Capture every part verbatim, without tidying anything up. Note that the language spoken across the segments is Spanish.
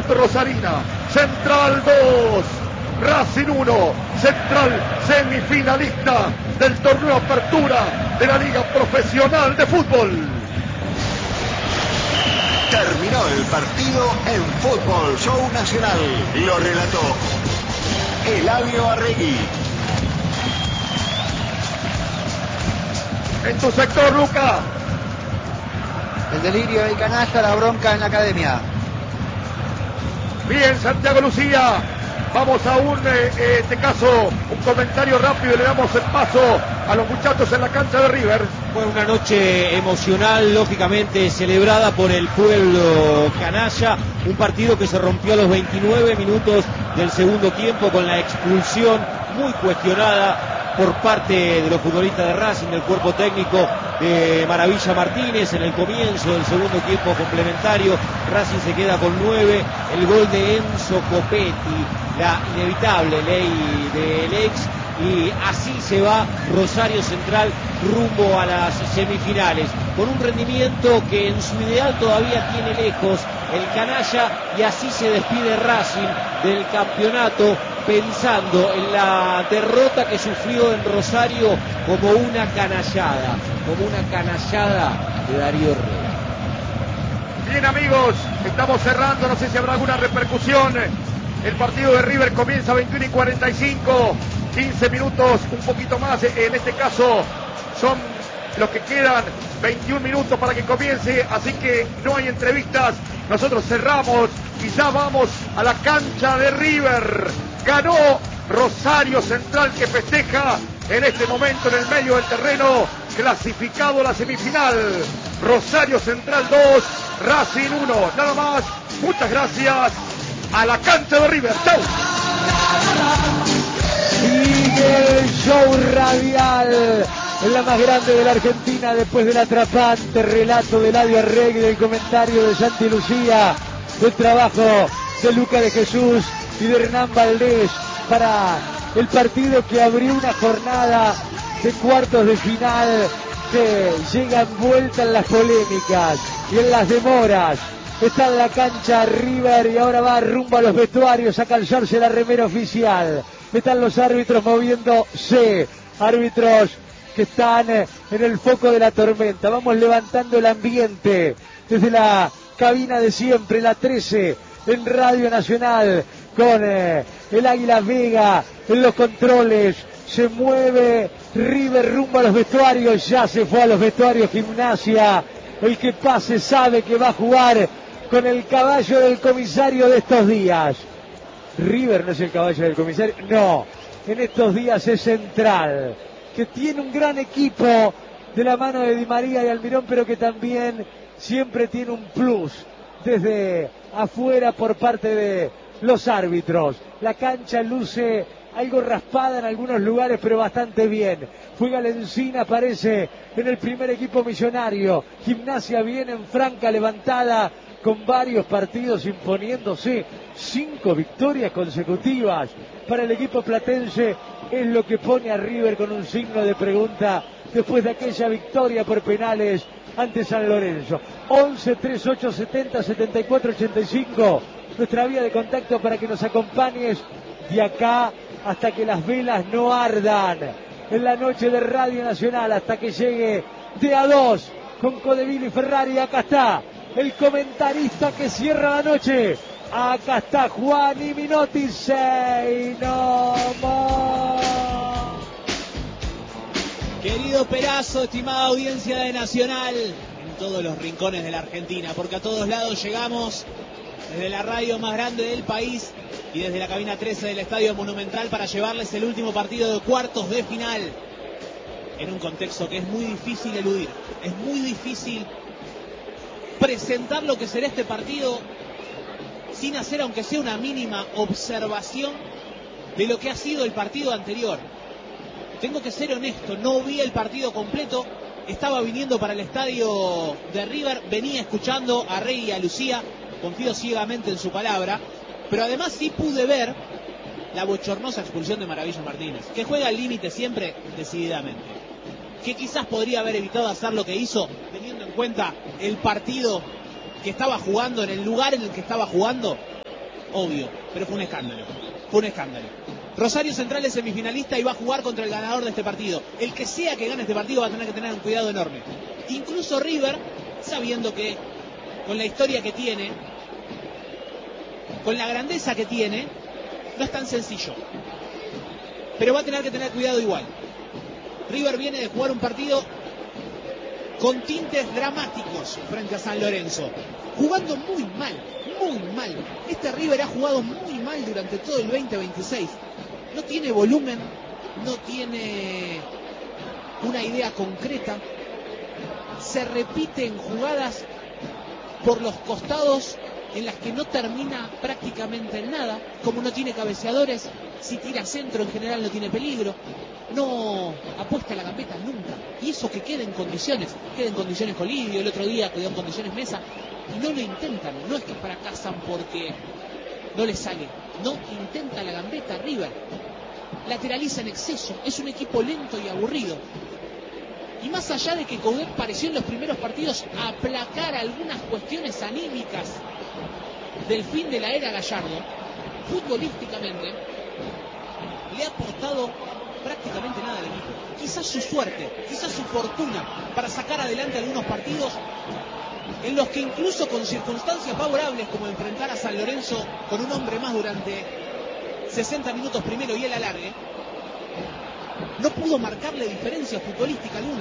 minutos Rosarina. Central dos, Racing uno. Central semifinalista del torneo Apertura de la Liga Profesional de Fútbol. Terminó el partido en Fútbol Show Nacional. Lo relató Eladio Arregui. En tu sector, Luca. El delirio del canasta, la bronca en la academia. Bien, Santiago Lucía. Vamos a un, eh, este caso, un comentario rápido y le damos el paso a los muchachos en la cancha de River. Fue una noche emocional, lógicamente celebrada por el pueblo canalla. Un partido que se rompió a los veintinueve minutos del segundo tiempo con la expulsión muy cuestionada por parte de los futbolistas de Racing, del cuerpo técnico de Maravilla Martínez. En el comienzo del segundo tiempo complementario, Racing se queda con nueve. El gol de Enzo Copetti, la inevitable ley del ex, y así se va Rosario Central rumbo a las semifinales, con un rendimiento que en su ideal todavía tiene lejos el canalla, y así se despide Racing del campeonato, pensando en la derrota que sufrió en Rosario como una canallada, como una canallada de Darío Herrera. Bien, amigos, estamos cerrando, no sé si habrá alguna repercusión. El partido de River comienza a veintiuno y cuarenta y cinco, quince minutos, un poquito más, en este caso son los que quedan, veintiún minutos para que comience, así que no hay entrevistas, nosotros cerramos y ya vamos a la cancha de River. Ganó Rosario Central, que festeja en este momento en el medio del terreno, clasificado a la semifinal. Rosario Central dos, Racing uno, nada más, muchas gracias. A la cancha de River. ¡Chau! Sigue el show radial en la más grande de la Argentina, después del atrapante relato de Eladio Arregui, del comentario de Santi Lucía, del trabajo de Luca de Jesús y de Hernán Valdés para el partido que abrió una jornada de cuartos de final que llega envuelta en las polémicas y en las demoras. Está en la cancha River y ahora va rumbo a los vestuarios a calzarse la remera oficial. Están los árbitros moviéndose, árbitros que están en el foco de la tormenta. Vamos levantando el ambiente desde la cabina de siempre, la trece, en Radio Nacional, con eh, el Águila Vega en los controles. Se mueve River rumbo a los vestuarios, ya se fue a los vestuarios Gimnasia. El que pase sabe que va a jugar con el caballo del comisario de estos días. River no es el caballo del comisario, no, en estos días es Central, que tiene un gran equipo de la mano de Di María y Almirón, pero que también siempre tiene un plus desde afuera por parte de los árbitros. La cancha luce algo raspada en algunos lugares, pero bastante bien. Juega Lencina, aparece en el primer equipo millonario. Gimnasia viene en franca levantada, con varios partidos imponiéndose. Cinco victorias consecutivas para el equipo platense es lo que pone a River con un signo de pregunta después de aquella victoria por penales ante San Lorenzo. once, treinta y ocho, setenta, setenta y cuatro, ochenta y cinco, nuestra vía de contacto para que nos acompañes de acá hasta que las velas no ardan en la noche de Radio Nacional, hasta que llegue de a dos con Codeville y Ferrari. Acá está el comentarista que cierra la noche. Acá está Juan y Minotti. Say no more. Querido Perazo, estimada audiencia de Nacional, en todos los rincones de la Argentina, porque a todos lados llegamos desde la radio más grande del país y desde la cabina trece del Estadio Monumental para llevarles el último partido de cuartos de final en un contexto que es muy difícil eludir. Es muy difícil presentar lo que será este partido sin hacer aunque sea una mínima observación de lo que ha sido el partido anterior. Tengo que ser honesto, no vi el partido completo, estaba viniendo para el estadio de River, venía escuchando a Rey y a Lucía, confío ciegamente en su palabra, pero además sí pude ver la bochornosa expulsión de Maravilla Martínez, que juega al límite siempre decididamente, que quizás podría haber evitado hacer lo que hizo, teniendo en cuenta el partido que estaba jugando, en el lugar en el que estaba jugando, obvio, pero fue un escándalo, fue un escándalo. Rosario Central es semifinalista y va a jugar contra el ganador de este partido. El que sea que gane este partido va a tener que tener un cuidado enorme. Incluso River, sabiendo que con la historia que tiene, con la grandeza que tiene, no es tan sencillo. Pero va a tener que tener cuidado igual. River viene de jugar un partido con tintes dramáticos frente a San Lorenzo, jugando muy mal, muy mal. Este River ha jugado muy mal durante todo el veinte veintiséis. No tiene volumen, no tiene una idea concreta. Se repiten jugadas por los costados en las que no termina prácticamente en nada. Como no tiene cabeceadores, si tira centro en general no tiene peligro. No apuesta a la gambeta nunca. Y eso que queda en condiciones. Queda en condiciones Colidio, el otro día quedó en condiciones Mesa. Y no lo intentan. No es que fracasan porque no les sale. No intenta la gambeta River. Lateraliza en exceso. Es un equipo lento y aburrido. Y más allá de que Coudet pareció en los primeros partidos aplacar algunas cuestiones anímicas del fin de la era Gallardo, futbolísticamente le ha aportado prácticamente nada al equipo. Quizás su suerte, quizás su fortuna para sacar adelante algunos partidos en los que incluso con circunstancias favorables como enfrentar a San Lorenzo con un hombre más durante sesenta minutos primero y el alargue, no pudo marcarle diferencia futbolística alguna.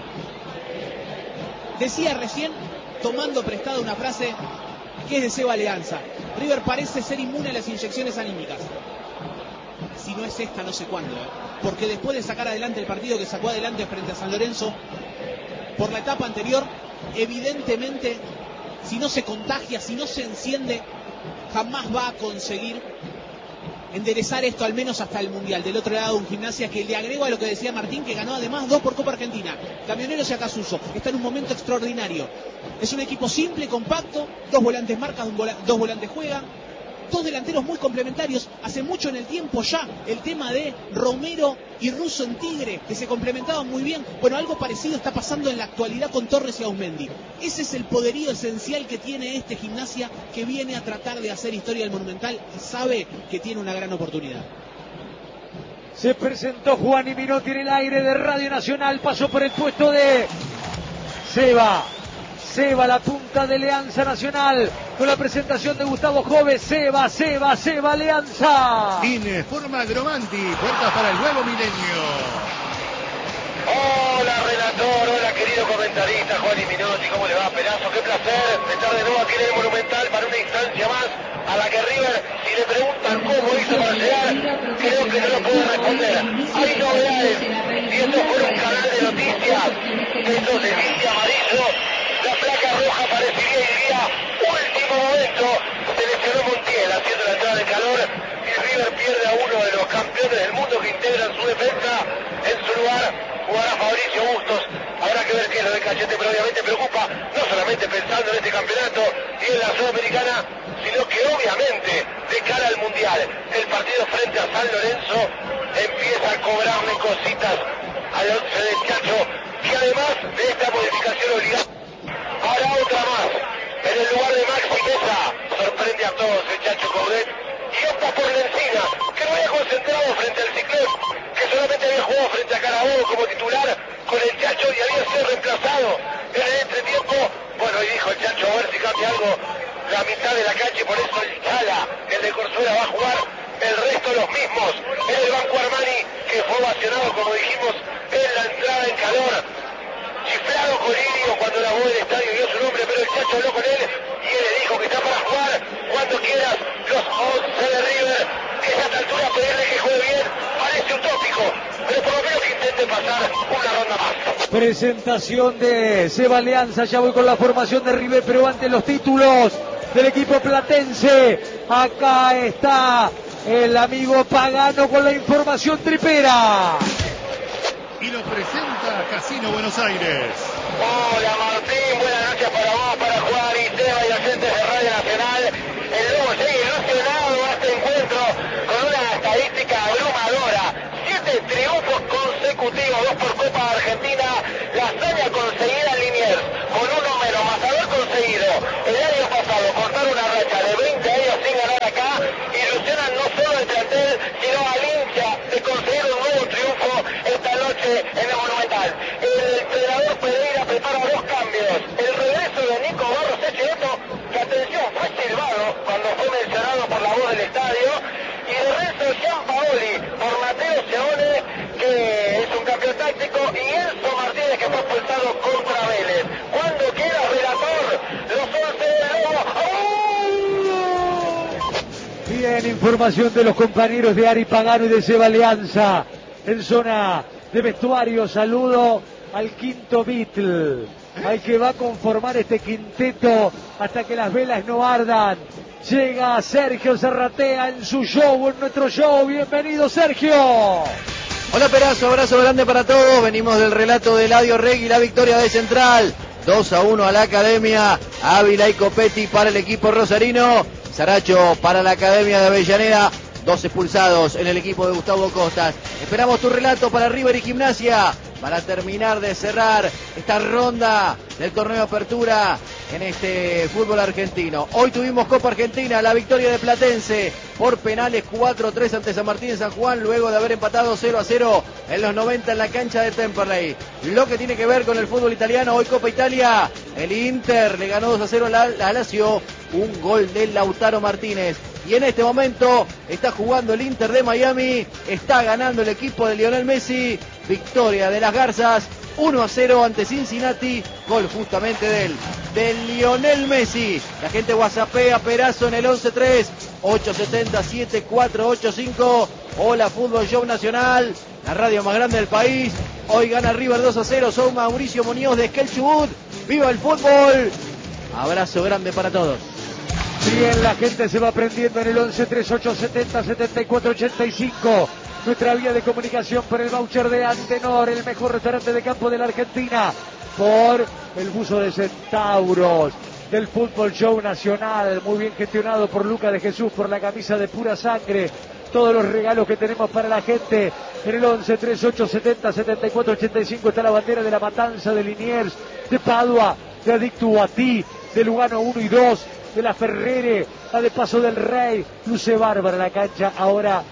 Decía recién, tomando prestada una frase que es de Seba Leanza, River parece ser inmune a las inyecciones anímicas. Si no es esta, no sé cuándo, ¿eh? Porque después de sacar adelante el partido que sacó adelante frente a San Lorenzo, por la etapa anterior, evidentemente, si no se contagia, si no se enciende, jamás va a conseguir enderezar esto al menos hasta el Mundial. Del otro lado, un Gimnasia que le agrego a lo que decía Martín, que ganó además dos por Copa Argentina. Camioneros y Acasuso. Está en un momento extraordinario. Es un equipo simple, compacto, dos volantes marcas, un vola- dos volantes juegan, dos delanteros muy complementarios. Hace mucho en el tiempo ya el tema de Romero y Russo en Tigre, que se complementaban muy bien. Bueno, algo parecido está pasando en la actualidad con Torres y Ausmendi. Ese es el poderío esencial que tiene este Gimnasia, que viene a tratar de hacer historia del Monumental y sabe que tiene una gran oportunidad. Se presentó Juan y Minotti en el aire de Radio Nacional, pasó por el puesto de Seba. Seba, la punta de Alianza Nacional, con la presentación de Gustavo Jove. Seba, Seba, Seba, Alianza. Informa Gromanti, puertas para el nuevo milenio. Hola relator, hola querido comentarista Juan y Minotti, ¿cómo le va? Pedazo, qué placer estar de nuevo aquí en el Monumental para una instancia más a la que River, si le preguntan cómo hizo para llegar, creo que no lo puede responder. Hay novedades, y esto fue un canal de noticias, eso se dice amarillo, la placa roja parecería y diría, último momento, se lesionó Montiel haciendo la entrada de calor y River pierde a uno de los campeones del mundo que integran su defensa. En su lugar jugará Fabricio Bustos. Habrá que ver qué es lo de Cachete, pero obviamente preocupa, no solamente pensando en este campeonato y en la Sudamericana, sino que obviamente de cara al Mundial, el partido frente a San Lorenzo empieza a cobrarle cositas al once del Chacho, que además de esta modificación obligada, hará otra más. En el lugar de Maxi Mesa, sorprende a todos el Chacho Coudet y opta por Lencina, que no había concentrado frente al Ciclón, que solamente había jugado frente a Carabobo como titular con el Chacho y había sido reemplazado en el entretiempo. Bueno, y dijo el Chacho, a ver si cambia algo la mitad de la cancha, y por eso el Chala, el de Corzuela, va a jugar, el resto los mismos. En el banco Armani, que fue ovacionado, como dijimos, en la entrada en calor. Chiflado Colidio cuando la voz del estadio dio su nombre, pero el Chacho habló con él y él le dijo que está para jugar cuando quieras. Los once de River, que a esta altura pedirle que juegue bien parece utópico, pero por lo menos que intente pasar una ronda más. Presentación de Seba Alianza, ya voy con la formación de River, pero antes los títulos del equipo platense. Acá está el amigo Pagano con la información tripera. Y lo presenta Casino Buenos Aires. Hola Martín, buenas noches para vos, para Juan y Seba y oyentes de Radio Nacional. El Lobo sigue ilusionado a este encuentro con una estadística abrumadora. Siete triunfos consecutivos, dos por Copa Argentina, la hazaña conseguida en Liniers, con uno menos, más haber conseguido el año pasado cortar una racha de veinte años sin ganar acá, Bien, información de los compañeros de Ari Pagano y de Seba Alianza. En zona de vestuario, saludo al quinto Beatle, al que va a conformar este quinteto hasta que las velas no ardan. Llega Sergio Serratea en su show, en nuestro show. Bienvenido, Sergio. Hola, Perazo, abrazo grande para todos. Venimos del relato de Eladio Regui, la victoria de Central. dos a uno a la Academia. Ávila y Copetti para el equipo rosarino. Saracho para la Academia de Avellaneda. Dos expulsados en el equipo de Gustavo Costas. Esperamos tu relato para River y Gimnasia para terminar de cerrar esta ronda del torneo de apertura en este fútbol argentino. Hoy tuvimos Copa Argentina, la victoria de Platense por penales cuatro a tres ante San Martín en San Juan, luego de haber empatado cero a cero en los noventa en la cancha de Temperley. Lo que tiene que ver con el fútbol italiano, hoy Copa Italia, el Inter le ganó dos a cero a la Lazio, un gol de Lautaro Martínez. Y en este momento está jugando el Inter de Miami, está ganando el equipo de Lionel Messi, victoria de las Garzas, uno a cero ante Cincinnati, gol justamente de él, de Lionel Messi. La gente whatsappea Perazo en el once tres, ocho siete siete cuatro ocho cinco. Hola Fútbol Show Nacional, la radio más grande del país. Hoy gana River dos a cero, soy Mauricio Muñoz de Esquel Chubut. ¡Viva el fútbol! Abrazo grande para todos. Bien, la gente se va aprendiendo en el once tres ocho siete cero siete cuatro ocho cinco. Nuestra vía de comunicación por el voucher de Antenor, el mejor restaurante de campo de la Argentina. Por el buzo de Centauros, del Fútbol Show Nacional, muy bien gestionado por Luca de Jesús, por la camisa de Pura Sangre. Todos los regalos que tenemos para la gente en el once tres ocho siete cero siete cuatro ocho cinco está la bandera de La Matanza, de Liniers, de Padua, de Adicto a Ti, de Lugano uno y dos, de la Ferrere, la de Paso del Rey. Luce bárbara la cancha. Ahora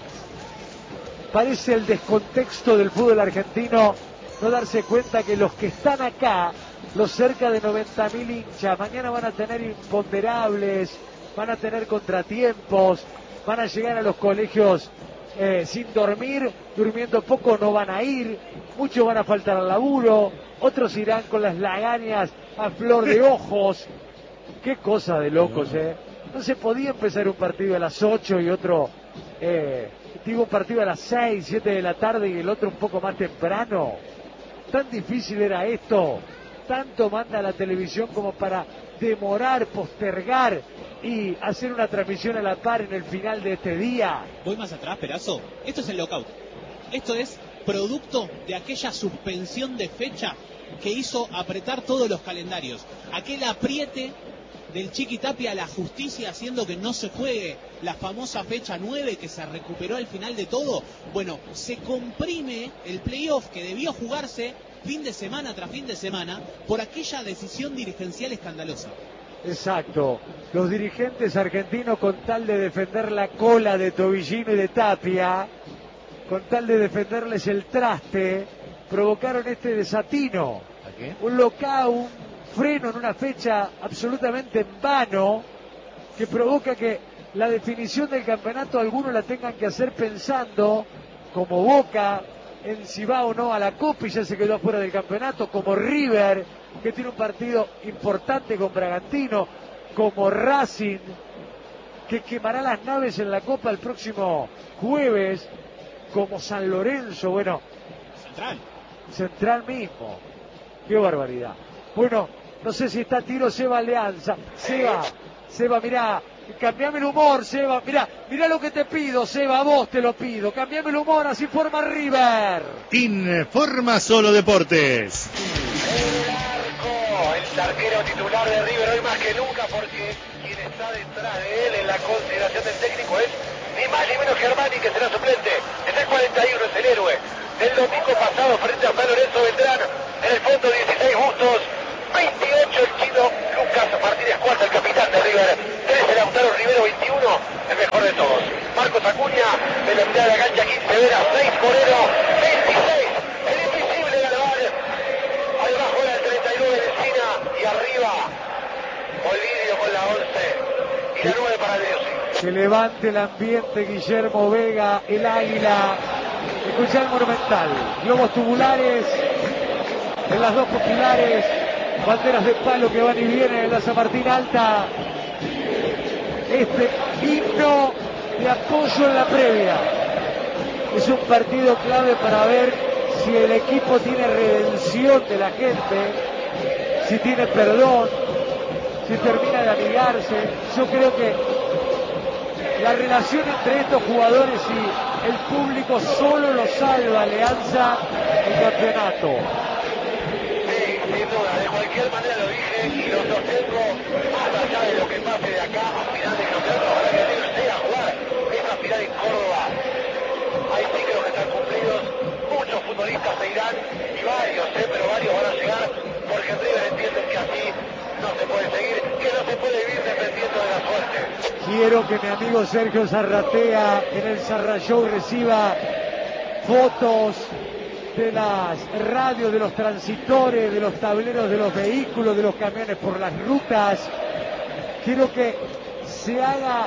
parece el descontexto del fútbol argentino no darse cuenta que los que están acá, los cerca de noventa mil hinchas, mañana van a tener imponderables, van a tener contratiempos, van a llegar a los colegios eh, sin dormir, durmiendo poco no van a ir, muchos van a faltar al laburo, otros irán con las lagañas a flor de ojos. Qué cosa de locos, ¿eh? No se podía empezar un partido a las ocho y otro, eh, digo un partido a las seis, siete de la tarde y el otro un poco más temprano. Tan difícil era esto, tanto manda la televisión como para demorar, postergar y hacer una transmisión a la par en el final de este día. Voy más atrás, Perazo. Esto es el lockout. Esto es producto de aquella suspensión de fecha que hizo apretar todos los calendarios. Aquel apriete del Chiqui Tapia a la justicia haciendo que no se juegue la famosa fecha nueve que se recuperó al final de todo. Bueno, se comprime el playoff que debió jugarse fin de semana tras fin de semana por aquella decisión dirigencial escandalosa. Exacto, los dirigentes argentinos, con tal de defender la cola de Tobillino y de Tapia, con tal de defenderles el traste, provocaron este desatino. ¿A qué? Un lockout, un freno en una fecha absolutamente en vano, que provoca que la definición del campeonato algunos la tengan que hacer pensando, como Boca, en si va o no a la Copa y ya se quedó fuera del campeonato, como River, que tiene un partido importante con Bragantino, como Racing, que quemará las naves en la Copa el próximo jueves, como San Lorenzo, bueno, Central. Central mismo. Qué barbaridad. Bueno, no sé si está a tiro Seba Alianza. Seba, Seba, mirá, cambiame el humor, Seba, mirá, mirá lo que te pido, Seba, a vos te lo pido. Cambiame el humor, así forma River. Informa Solo Deportes. El arco, el arquero titular de River hoy más que nunca, porque quien está detrás de él en la consideración del técnico es ni más ni menos que Armani, que será suplente. En el cuarenta y uno es el héroe del domingo pasado frente a San Lorenzo Beltrán. En el fondo dieciséis Bustos, veintiocho el chino Lucas Martínez Cuarta, el capitán de River. trece Lautaro Rivero, veintiuno, el mejor de todos. Marcos Acuña, de la mitad de la cancha, quince Vera, seis Moreno, veintiséis, el invisible Galván. Ahí abajo la treinta y nueve de China y arriba Bolivia con la once y la nueve para Diossi. Que levante el ambiente Guillermo Vega, el águila. Escuchá el Monumental, globos tubulares en las dos pupilares, banderas de palo que van y vienen en la San Martín Alta. Este himno de apoyo en la previa. Es un partido clave para ver si el equipo tiene redención de la gente, si tiene perdón, si termina de amigarse. Yo creo que la relación entre estos jugadores y el público solo lo salva Alianza el campeonato. Sí, sin duda, de cualquier manera lo dije y lo sostengo, más allá de lo que pase de acá a final de campeonato, ojalá que River llegue a jugar esa final en Córdoba. Hay ciclos que están cumplidos, muchos futbolistas se irán, y varios, eh, pero varios van a llegar, porque en River entienden que así no se puede seguir, que no se puede vivir dependiendo de la suerte. Quiero que mi amigo Sergio Zarratea en el Zarra Show reciba fotos de las radios, de los transitores, de los tableros de los vehículos, de los camiones por las rutas. Quiero que se haga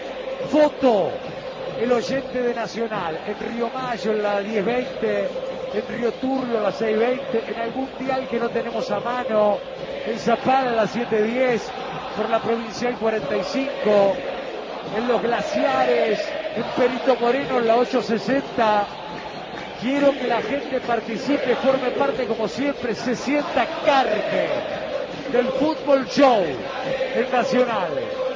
foto el oyente de Nacional en Río Mayo en la diez veinte, en Río Turbio a las seis veinte, en algún dial que no tenemos a mano, en Zapala a las siete diez, por la Provincial cuarenta y cinco, en Los Glaciares, en Perito Moreno en la ocho sesenta. Quiero que la gente participe, forme parte como siempre, se sienta carne del fútbol show en Nacional.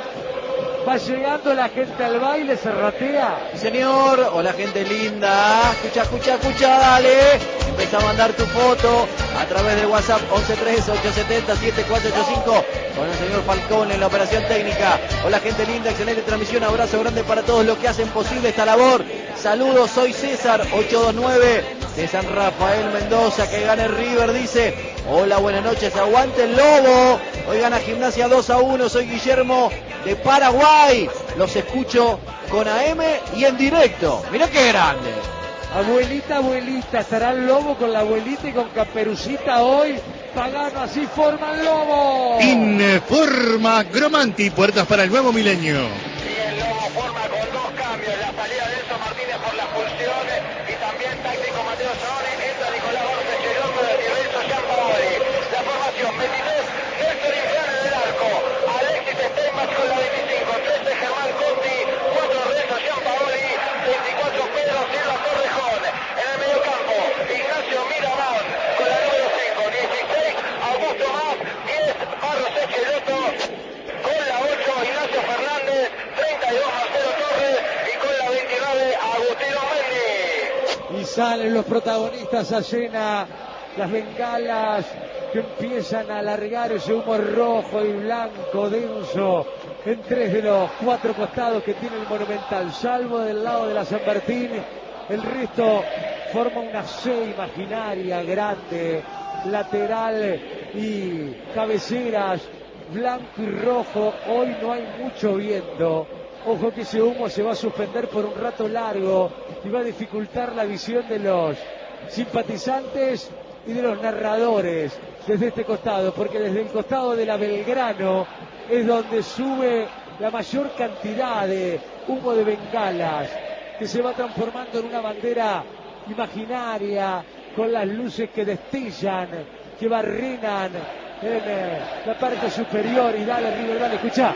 Va llegando la gente al baile, Zarratea. Señor, hola gente linda. Escucha, escucha, escucha, dale. Empieza a mandar tu foto a través del WhatsApp once tres ocho siete cero siete cuatro ocho cinco con el señor Falcón en la operación técnica. Hola gente linda, excelente transmisión, abrazo grande para todos los que hacen posible esta labor. Saludos, soy César ocho dos nueve de San Rafael Mendoza, que gane River, dice. Hola, buenas noches, aguante el Lobo. Hoy gana Gimnasia dos a uno, soy Guillermo de Paraguay. Los escucho con A M y en directo. Mirá qué grande. Abuelita, abuelita, estará el Lobo con la abuelita y con Caperucita hoy. Pagano, así forma el Lobo. Informa Gromanti, puertas para el nuevo milenio. Y el Lobo forma con dos cambios, la salida de Enzo Martínez por la expulsión y también táctico Mateo Zanoni, entra Nicolás Borges, el hombre de Lorenzo Giampaoli. La formación veintitrés, Néstor Inflán en el arco, Alexis Steinbach con la veinticinco, trece Germán Conti, cuatro Lorenzo Giampaoli, veinticuatro Pedro Silva Torrejón. En el mediocampo, Ignacio Miramón con la número cinco, dieciséis Augusto Más, diez Barros Esqueloto, con la ocho Ignacio Fernández, treinta y dos Marcelo Torres y con la veintinueve Agustino Mendy. Y salen los protagonistas a cena, las bengalas que empiezan a alargar ese humo rojo y blanco denso en tres de los cuatro costados que tiene el Monumental, salvo del lado de la San Martín. El resto forma una C imaginaria grande, lateral y cabeceras, blanco y rojo. Hoy no hay mucho viento. Ojo que ese humo se va a suspender por un rato largo y va a dificultar la visión de los simpatizantes y de los narradores desde este costado, porque desde el costado de la Belgrano es donde sube la mayor cantidad de humo de bengalas, que se va transformando en una bandera imaginaria con las luces que destellan, que barrinan en eh, la parte superior. Y dale, River, dale, escuchá.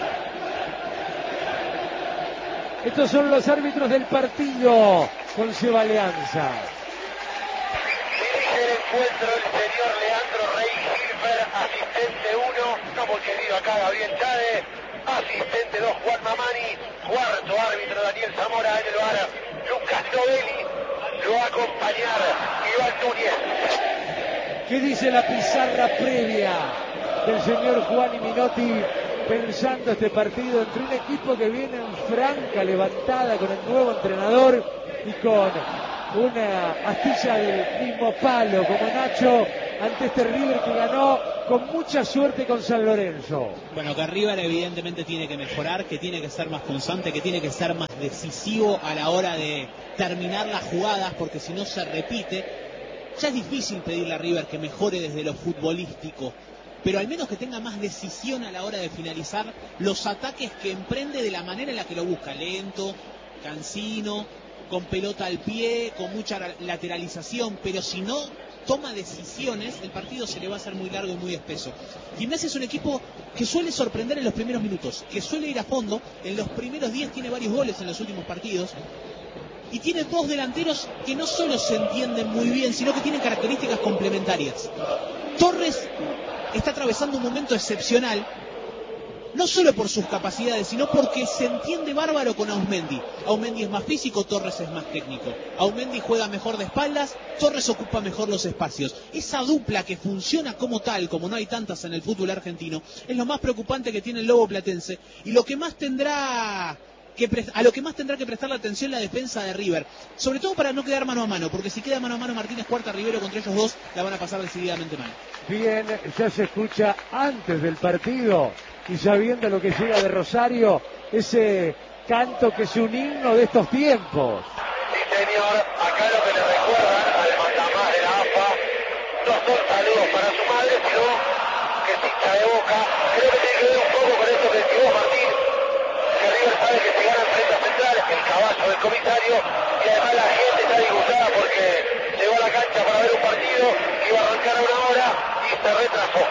Estos son los árbitros del partido con Seba Alianza. Dirige el encuentro el señor Leandro Rey Gilbert, asistente uno, no porque viva acá Gabriel Chávez, asistente dos Juan Mamani, cuarto árbitro Daniel Zamora en el bar, Lucas Novelli, lo va a acompañar Iván Núñez. ¿Qué dice la pizarra previa del señor Juan y Minotti pensando este partido entre un equipo que viene en franca levantada con el nuevo entrenador y con una astilla del mismo palo como Nacho ante este River que ganó con mucha suerte con San Lorenzo? Bueno, que River evidentemente tiene que mejorar, que tiene que ser más punzante, que tiene que ser más decisivo a la hora de terminar las jugadas, porque si no se repite. Ya es difícil pedirle a River que mejore desde lo futbolístico, pero al menos que tenga más decisión a la hora de finalizar los ataques que emprende de la manera en la que lo busca, lento, cansino, con pelota al pie, con mucha lateralización, pero si no toma decisiones, el partido se le va a hacer muy largo y muy espeso. Gimnasia es un equipo que suele sorprender en los primeros minutos, que suele ir a fondo. En los primeros diez tiene varios goles en los últimos partidos. Y tiene dos delanteros que no solo se entienden muy bien, sino que tienen características complementarias. Torres está atravesando un momento excepcional, no solo por sus capacidades, sino porque se entiende bárbaro con Auzmendi. Auzmendi es más físico, Torres es más técnico. Auzmendi juega mejor de espaldas, Torres ocupa mejor los espacios. Esa dupla que funciona como tal, como no hay tantas en el fútbol argentino, es lo más preocupante que tiene el Lobo Platense, y lo que más tendrá que pre- a lo que más tendrá que prestar la atención la defensa de River, sobre todo para no quedar mano a mano, porque si queda mano a mano Martínez Cuarta, Rivero, contra ellos dos la van a pasar decididamente mal. Bien, ya se escucha antes del partido y sabiendo lo que llega de Rosario, ese canto que es un himno de estos tiempos. Sí, señor, acá lo que le recuerdan al mandamás de la A F A no son saludos para su madre, sino que es hincha de Boca. Creo que tiene que ver un poco con esto que decís vos, Martín, que River sabe que si gana frente a Central, el caballo del comisario, y además la gente está disgustada porque llegó a la cancha para ver un partido, iba a arrancar a una hora y se retrasó.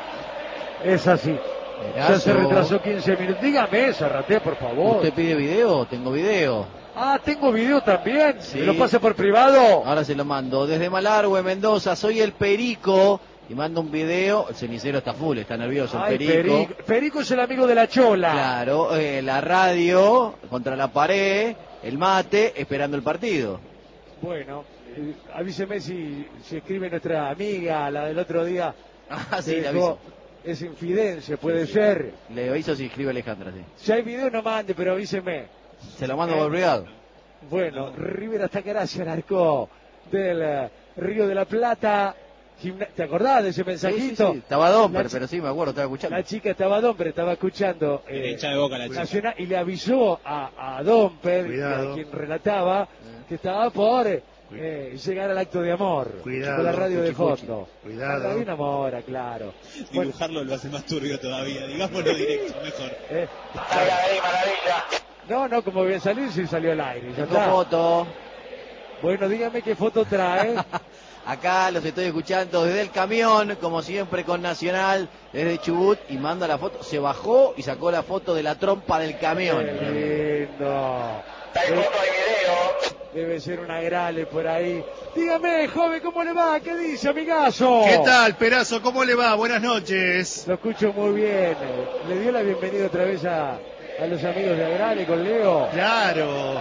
Es así. Ya se retrasó quince minutos. Dígame, Zarratea, por favor. ¿Usted pide video? Tengo video. Ah, tengo video también. Sí. ¿Me lo pasa por privado? Ahora se lo mando. Desde Malargüe, Mendoza, soy el Perico. Y mando un video. El cenicero está full, está nervioso. El Ay, Perico. Perico. Perico es el amigo de la Chola. Claro, eh, la radio contra la pared, el mate, esperando el partido. Bueno, eh, avíseme si, si escribe nuestra amiga, la del otro día. Ah, sí, que le dejó- aviso. Es infidencia, puede Sí, sí. ser. Le aviso si escribe Alejandra, sí. Si hay video, no mande, pero avíseme. Se lo mando Eh. por privado. Bueno, River hasta Gracia, el arco del eh, Río de la Plata. Gimna- ¿Te acordás de ese Sí, sí, mensajito? sí. Estaba Domper, La chi- pero sí, me acuerdo, estaba escuchando. La chica estaba Domper, estaba escuchando Era eh, hincha de Boca la chica. Nacional, y le avisó a, a Domper, Cuidado. a quien relataba, que estaba por eh, llegar al acto de amor. Cuidado, con la radio de cuchi, fondo. cuidado. Ahí enamora, claro. Bueno, Dibujarlo lo hace más turbio todavía, digámoslo directo, mejor. eh, Ahí, ahí, maravilla. no, no, como bien salir, sí salió al aire. Ya Tengo está. foto. Bueno, dígame qué foto trae. Acá los estoy escuchando desde el camión, como siempre con Nacional, desde Chubut, y manda la foto. Se bajó y sacó la foto de la trompa del camión. Qué lindo. Hay Debe, foto, hay video. debe ser una grale por ahí. Dígame, joven, ¿cómo le va? ¿Qué dice, amigazo? ¿Qué tal, Perazo? ¿Cómo le va? Buenas noches. Lo escucho muy bien. Le dio la bienvenida otra vez a, a los amigos de Agrale con Leo. Claro.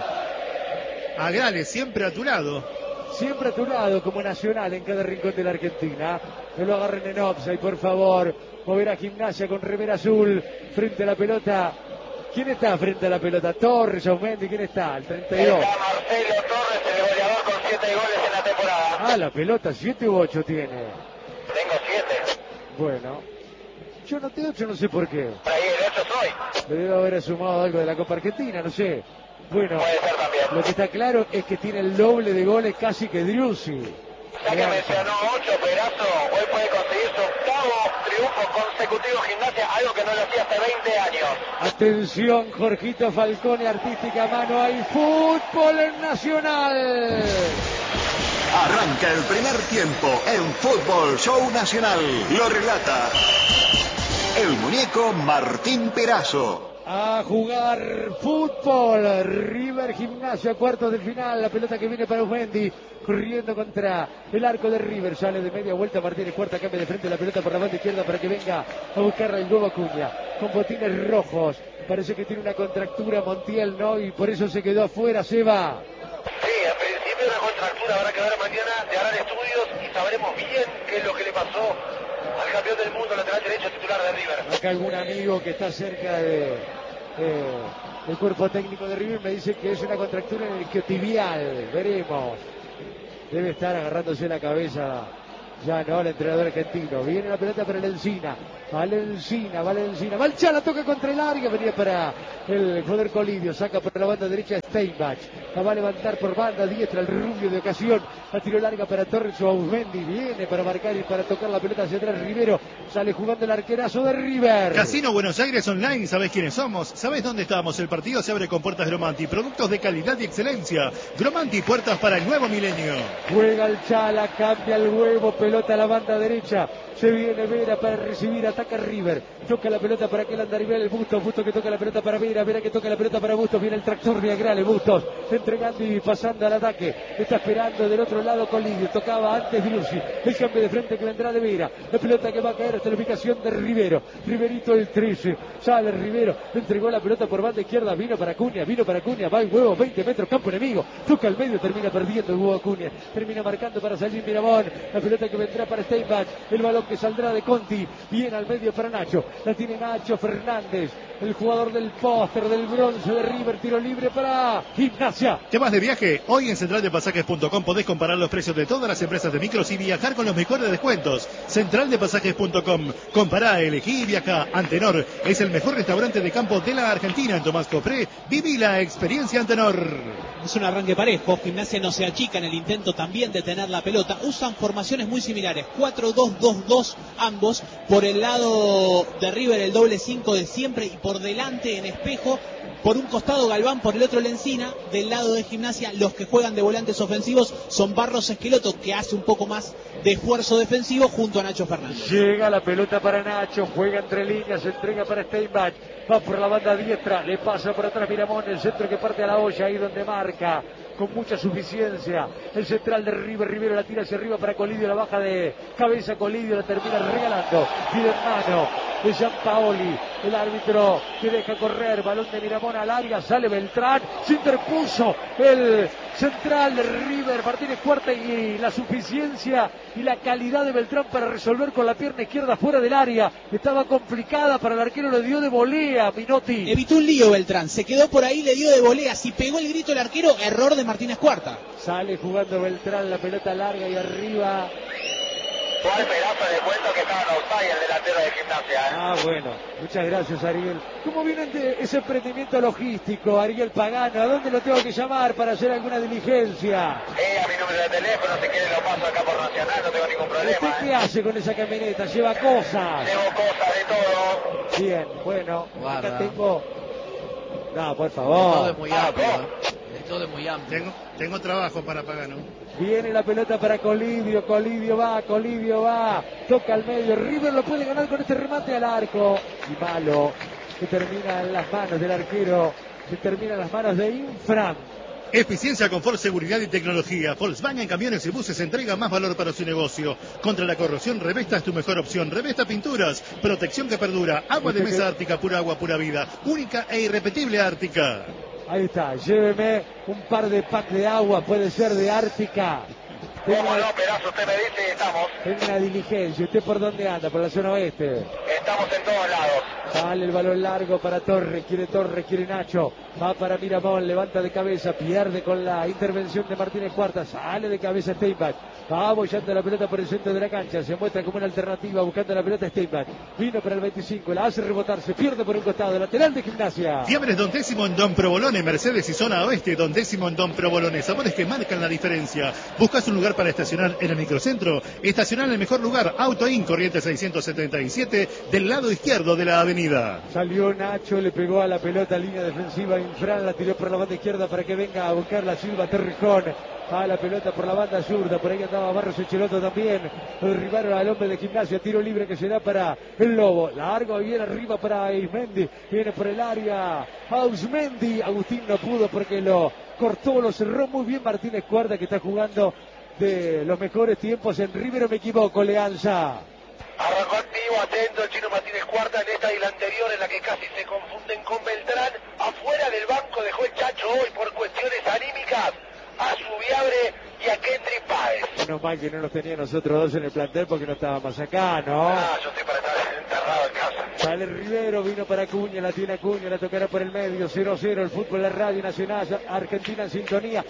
Agrale, siempre a tu lado. Siempre a tu lado, como Nacional, en cada rincón de la Argentina. No lo agarren en offside, por favor. Mover a Gimnasia con remera azul. Frente a la pelota. ¿Quién está frente a la pelota? Torres, Auzmendi, ¿quién está? El treinta y dos. Está Marcelo Torres, el goleador con siete goles en la temporada. Ah, la pelota, siete u ocho tiene. Tengo siete. Bueno. Yo no tengo ocho, no sé por qué. Por ahí el ocho soy. Le debe haber sumado algo de la Copa Argentina, no sé. Bueno, Puede ser también. lo que está claro es que tiene el doble de goles casi que Driussi. Ya que mencionó ocho, Perazo, hoy puede conseguir su octavo triunfo consecutivo Gimnasia, algo que no lo hacía hace veinte años. Atención, Jorgito Falcone, artística mano, hay fútbol en Nacional. Arranca el primer tiempo en Fútbol Show Nacional. Lo relata el muñeco Martín Perazo. A jugar fútbol, River Gimnasia, cuartos de final, la pelota que viene para Auzmendi, corriendo contra el arco de River, sale de media vuelta Martínez Cuarta, cambia de frente la pelota por la banda izquierda para que venga a buscarla el huevo Acuña, con botines rojos, parece que tiene una contractura Montiel, ¿no? Y por eso se quedó afuera, se va. Sí, en principio una contractura, habrá que ver mañana, te harán estudios y sabremos bien qué es lo que le pasó al campeón del mundo, lateral derecho titular de River. Acá algún amigo que está cerca de eh, el cuerpo técnico de River me dice que es una contractura en el isquiotibial, veremos. Debe estar agarrándose la cabeza ya, ¿no? El entrenador argentino. Viene la pelota para el Encina. Vale Encina, vale Encina. Valchala toca contra el área. Venía para el jugador Colidio. Saca por la banda derecha Steinbach. La va a levantar por banda diestra el rubio de ocasión. La tiro larga para Torres o Ausmendi. Viene para marcar y para tocar la pelota hacia atrás Rivero. Sale jugando el arquerazo de River. Casino Buenos Aires Online, ¿sabés quiénes somos? ¿Sabés dónde estamos? El partido se abre con puertas Gromanti. Productos de calidad y excelencia. Gromanti, puertas para el nuevo milenio. Juega el Chala, cambia el huevo, pelota a la banda derecha. Se viene Vera para recibir, ataca River. Toca la pelota para que el Andarivel, el Bustos. Bustos que toca la pelota para Vera. Vera que toca la pelota para Bustos. Viene el tractor de Agrale, Bustos. Entregando y pasando al ataque. Está esperando del otro lado Colidio. Tocaba antes Virussi. El cambio de frente que vendrá de Vera. La pelota que va a caer hasta la ubicación de Rivero. Riverito el trece. Sale Rivero. Entregó la pelota por banda izquierda. Vino para Acuña. Vino para Acuña. Va el huevo. veinte metros. Campo enemigo. Toca al medio. Termina perdiendo el huevo Acuña. Termina marcando para salir Miramón. La pelota que vendrá para Steinbach. El balón que saldrá de Conti. Viene al medio para Nacho. La tiene Nacho Fernández. El jugador del póster del bronce de River. Tiro libre para Gimnasia. ¿Te vas de viaje? Hoy en central de pasajes punto com podés comparar los precios de todas las empresas de micros y viajar con los mejores descuentos. central de pasajes punto com. Compará, elegí y viajá. Antenor es el mejor restaurante de campo de la Argentina. En Tomás Copré, viví la experiencia Antenor. Es un arranque parejo. Gimnasia no se achica en el intento también de tener la pelota. Usan formaciones muy similares. cuatro dos dos dos ambos. Por el lado de River el doble cinco de siempre y por delante en espejo. Por un costado Galván, por el otro Lencina. Del lado de Gimnasia, los que juegan de volantes ofensivos son Barros Esqueloto, que hace un poco más de esfuerzo defensivo, junto a Nacho Fernández. Llega la pelota para Nacho, juega entre líneas, se entrega para Steinbach, va por la banda diestra, le pasa por atrás Miramón, el centro que parte a la olla, ahí donde marca con mucha suficiencia el central de River. Rivero la tira hacia arriba para Colidio, la baja de cabeza Colidio, la termina regalando, pide en mano de Gianpaoli, el árbitro que deja correr, balón de Miramón al área, sale Beltrán, se interpuso el central de River, Martínez Cuarta, y la suficiencia y la calidad de Beltrán para resolver con la pierna izquierda fuera del área, estaba complicada para el arquero, le dio de volea Minotti. Evitó un lío Beltrán, se quedó por ahí, le dio de volea, si pegó el grito el arquero, error de Martínez Cuarta. Sale jugando Beltrán, la pelota larga y arriba. ¿Cuál pedazo de cuento que estaba en offside el delantero de Gimnasia? ¿eh? Ah, bueno, muchas gracias Ariel. ¿Cómo viene de ese emprendimiento logístico, Ariel Pagano? ¿A dónde lo tengo que llamar para hacer alguna diligencia? Eh, a mi número de teléfono, si quiere lo paso acá por Nacional, no tengo ningún problema. ¿Usted qué ¿eh? hace con esa camioneta? ¿Lleva cosas? Llevo cosas de todo. Bien, bueno, Guarda. acá tengo... No, por Todo es favor. muy amplio. ¿eh? Todo es muy amplio. Tengo, tengo trabajo para Pagano. Viene la pelota para Colidio, Colidio va, Colidio va, toca al medio, River lo puede ganar con este remate al arco, y malo, que termina en las manos del arquero, que termina en las manos de Infran. Eficiencia, confort, seguridad y tecnología. Volkswagen Camiones y Buses entrega más valor para su negocio. Contra la corrosión, Revesta es tu mejor opción. Revesta Pinturas, protección que perdura. Agua de mesa Ártica, pura agua, pura vida. Única e irrepetible Ártica. Ahí está, lléveme un par de packs de agua, puede ser de Ártica. Tengo ¿Cómo una, no, pedazo? Usted me dice y estamos. tengo una diligencia, ¿usted por dónde anda? ¿Por la zona oeste? Estamos en todos lados. Sale el balón largo para Torres, quiere Torres, quiere Nacho, va para Miramón, levanta de cabeza, pierde con la intervención de Martínez Cuarta, sale de cabeza Steinbach, va bollando la pelota por el centro de la cancha, se muestra como una alternativa buscando la pelota Steinbach, vino para el veinticinco, la hace rebotar, se pierde por un costado, lateral de Gimnasia. Fiambres Don Décimo en Don Provolone, Mercedes y zona oeste. Don Décimo en Don Provolone, sabores que marcan la diferencia. ¿Buscas un lugar para estacionar en el microcentro? Estacionar en el mejor lugar, Auto In, Corrientes seiscientos setenta y siete, del lado izquierdo de la avenida. Salió Nacho, le pegó a la pelota, línea defensiva, Infran la tiró por la banda izquierda para que venga a buscar la Silva Terrijón. A la pelota por la banda zurda, por ahí andaba Barros Echeloto también. Derribaron al hombre de Gimnasia, tiro libre que se da para el Lobo. Largo, viene arriba para Ismendi, viene por el área Ausmendi. Agustín no pudo porque lo cortó, lo cerró muy bien Martínez Cuarta, que está jugando de los mejores tiempos en River, o me equivoco, Leanza. Arrancó activo, atento el Chino Martínez Cuarta en esta y la anterior en la que casi se confunden con Beltrán. Afuera del banco dejó el Chacho hoy por cuestiones anímicas a Subiabre y a Kendrick Páez. Menos mal que no nos tenía nosotros dos en el plantel porque no estábamos acá, ¿no? Ah, yo estoy para estar enterrado en casa. Sale Rivero, vino para Acuña, la tiene Acuña, la tocará por el medio, cero cero, el fútbol, la radio nacional, Argentina en sintonía.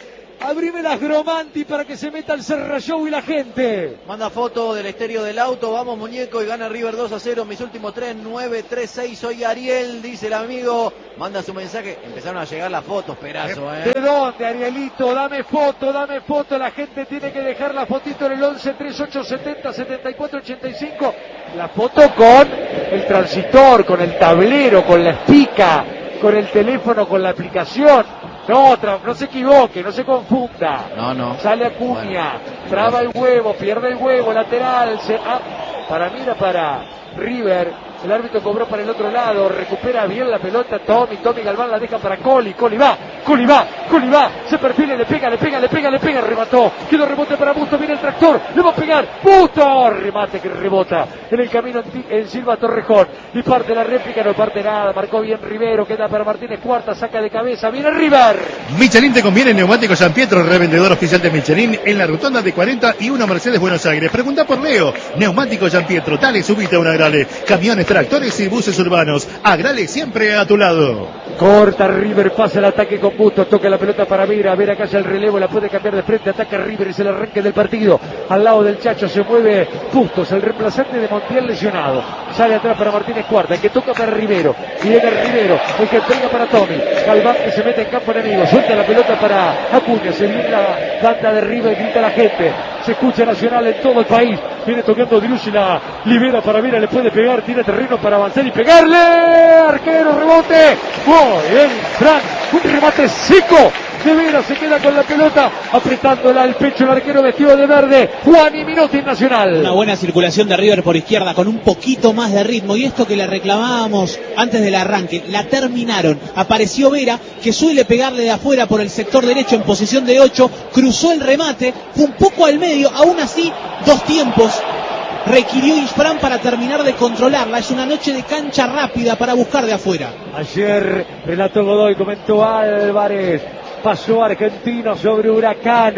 Abrime las Gromanti para que se meta el Serra Show y la gente. Manda foto del estéreo del auto. Vamos, muñeco, y gana River dos a cero. Mis últimos tres, nueve, tres, seis. Soy Ariel, dice el amigo. Manda su mensaje. Empezaron a llegar las fotos, Perazo, ¿eh? ¿De dónde, Arielito? Dame foto, dame foto. La gente tiene que dejar la fotito en el once, treinta y ocho, setenta, setenta y cuatro, ochenta y cinco. La foto con el transitor, con el tablero, con la espica, con el teléfono, con la aplicación. No, otra, no se equivoque, no se confunda. No, no. Sale Acuña, bueno. traba el huevo, pierde el huevo, lateral. Se, ah, para mí era para River. El árbitro cobró para el otro lado, recupera bien la pelota Tommy, Tommy Galván la deja para Coli, Coli va, Coli va, Coli va, se perfila, le pega, le pega, le pega, le pega, remató, quedó rebote para Busto, viene el tractor, le va a pegar, Busto, remate que rebota en el camino en, en Silva Torrejón, y parte la réplica, no parte nada, marcó bien Rivero, queda para Martínez Cuarta, saca de cabeza, viene River. Michelin te conviene, neumático San Pietro, revendedor oficial de Michelin en la rotonda de cuarenta y uno Mercedes Buenos Aires. Pregunta por Leo, neumático San Pietro, dale, subite a una Agrale, camiones, tractores y buses urbanos, Agrale siempre a tu lado. Corta River, pasa el ataque con Busto, toca la pelota para Vera, Vera calla el relevo, la puede cambiar de frente, ataca River, es el arranque del partido, al lado del Chacho se mueve Bustos, el reemplazante de Montiel lesionado, sale atrás para Martínez Cuarta, el que toca para Rivero, viene Rivero, el que pega para Tommy, Galván que se mete en campo enemigo, suelta la pelota para Acuña, se viene la banda de River, grita la gente, se escucha Nacional en todo el país, viene tocando Dilucci, la libera para Vera, le puede pegar, tiene terreno para avanzar y pegarle, arquero, rebote, muy bien, Fran, un remate seco, de Vera se queda con la pelota, apretándola al pecho el arquero vestido de verde, Juan y Minotti en Nacional. Una buena circulación de River por izquierda, con un poquito más de ritmo, y esto que le reclamábamos antes del arranque, la terminaron, apareció Vera, que suele pegarle de afuera por el sector derecho en posición de ocho, cruzó el remate, fue un poco al medio, aún así, dos tiempos requirió Isfran para terminar de controlarla. Es una noche de cancha rápida para buscar de afuera. Ayer relató Godoy, comentó Álvarez, pasó Argentino sobre Huracán.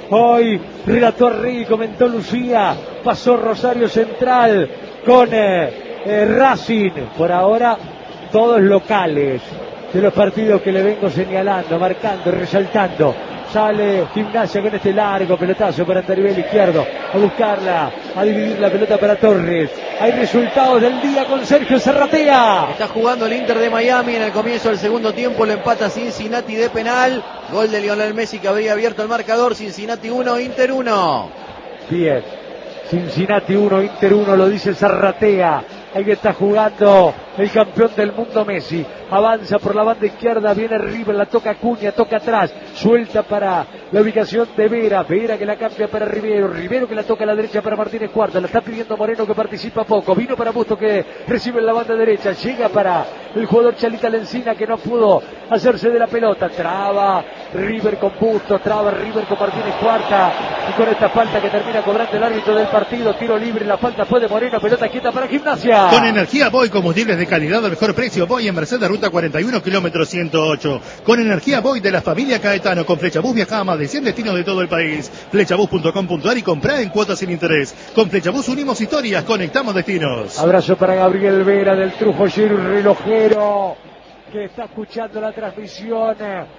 Hoy relató Rey, comentó Lucía, pasó Rosario Central con eh, eh, Racing. Por ahora todos locales de los partidos que le vengo señalando, marcando, resaltando. Sale Gimnasia con este largo pelotazo para Andaribel izquierdo, a buscarla, a dividir la pelota para Torres. Hay resultados del día con Sergio Zarratea. Está jugando el Inter de Miami en el comienzo del segundo tiempo, lo empata Cincinnati de penal. Gol de Lionel Messi que habría abierto el marcador. Cincinnati uno, Inter uno. Bien, Cincinnati uno, Inter uno, lo dice Zarratea. Ahí está jugando el campeón del mundo Messi. Avanza por la banda izquierda, viene River, la toca Acuña, toca atrás, suelta para la ubicación de Vera, Vera que la cambia para Rivero, Rivero que la toca a la derecha para Martínez Cuarta, la está pidiendo Moreno que participa poco, vino para Busto que recibe en la banda derecha, llega para el jugador Chalita Lencina que no pudo hacerse de la pelota, traba River con Busto, traba River con Martínez Cuarta, y con esta falta que termina cobrando el árbitro del partido, tiro libre, la falta fue de Moreno, pelota quieta para Gimnasia. Con energía Boy, combustibles de calidad al mejor precio. Boy en Mercedes, ruta cuarenta y uno, kilómetro ciento ocho. Con energía Boy de la familia Caetano. Con Flechabús viaja a más de cien destinos de todo el país. Flechabús punto com punto a r y comprá en cuotas sin interés. Con Flechabús unimos historias, conectamos destinos. Abrazo para Gabriel Vera del Trujillero relojero, que está escuchando la transmisión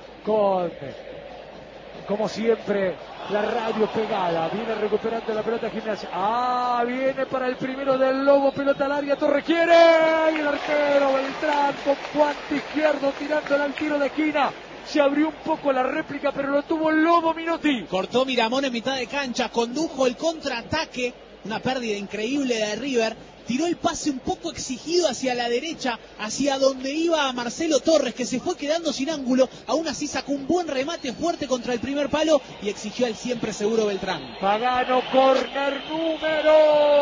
con, como siempre, la radio pegada. Viene recuperando la pelota Gimnasia. Ah, viene para el primero del Lobo, pelota al área, Torre quiere, y el arquero Beltrán con guante izquierdo tirándole al tiro de esquina. Se abrió un poco la réplica, pero lo tuvo el Lobo Minotti. Cortó Miramón en mitad de cancha, condujo el contraataque, una pérdida increíble de River. Tiró el pase un poco exigido hacia la derecha, hacia donde iba Marcelo Torres, que se fue quedando sin ángulo. Aún así sacó un buen remate fuerte contra el primer palo y exigió al siempre seguro Beltrán. Pagano, corner número.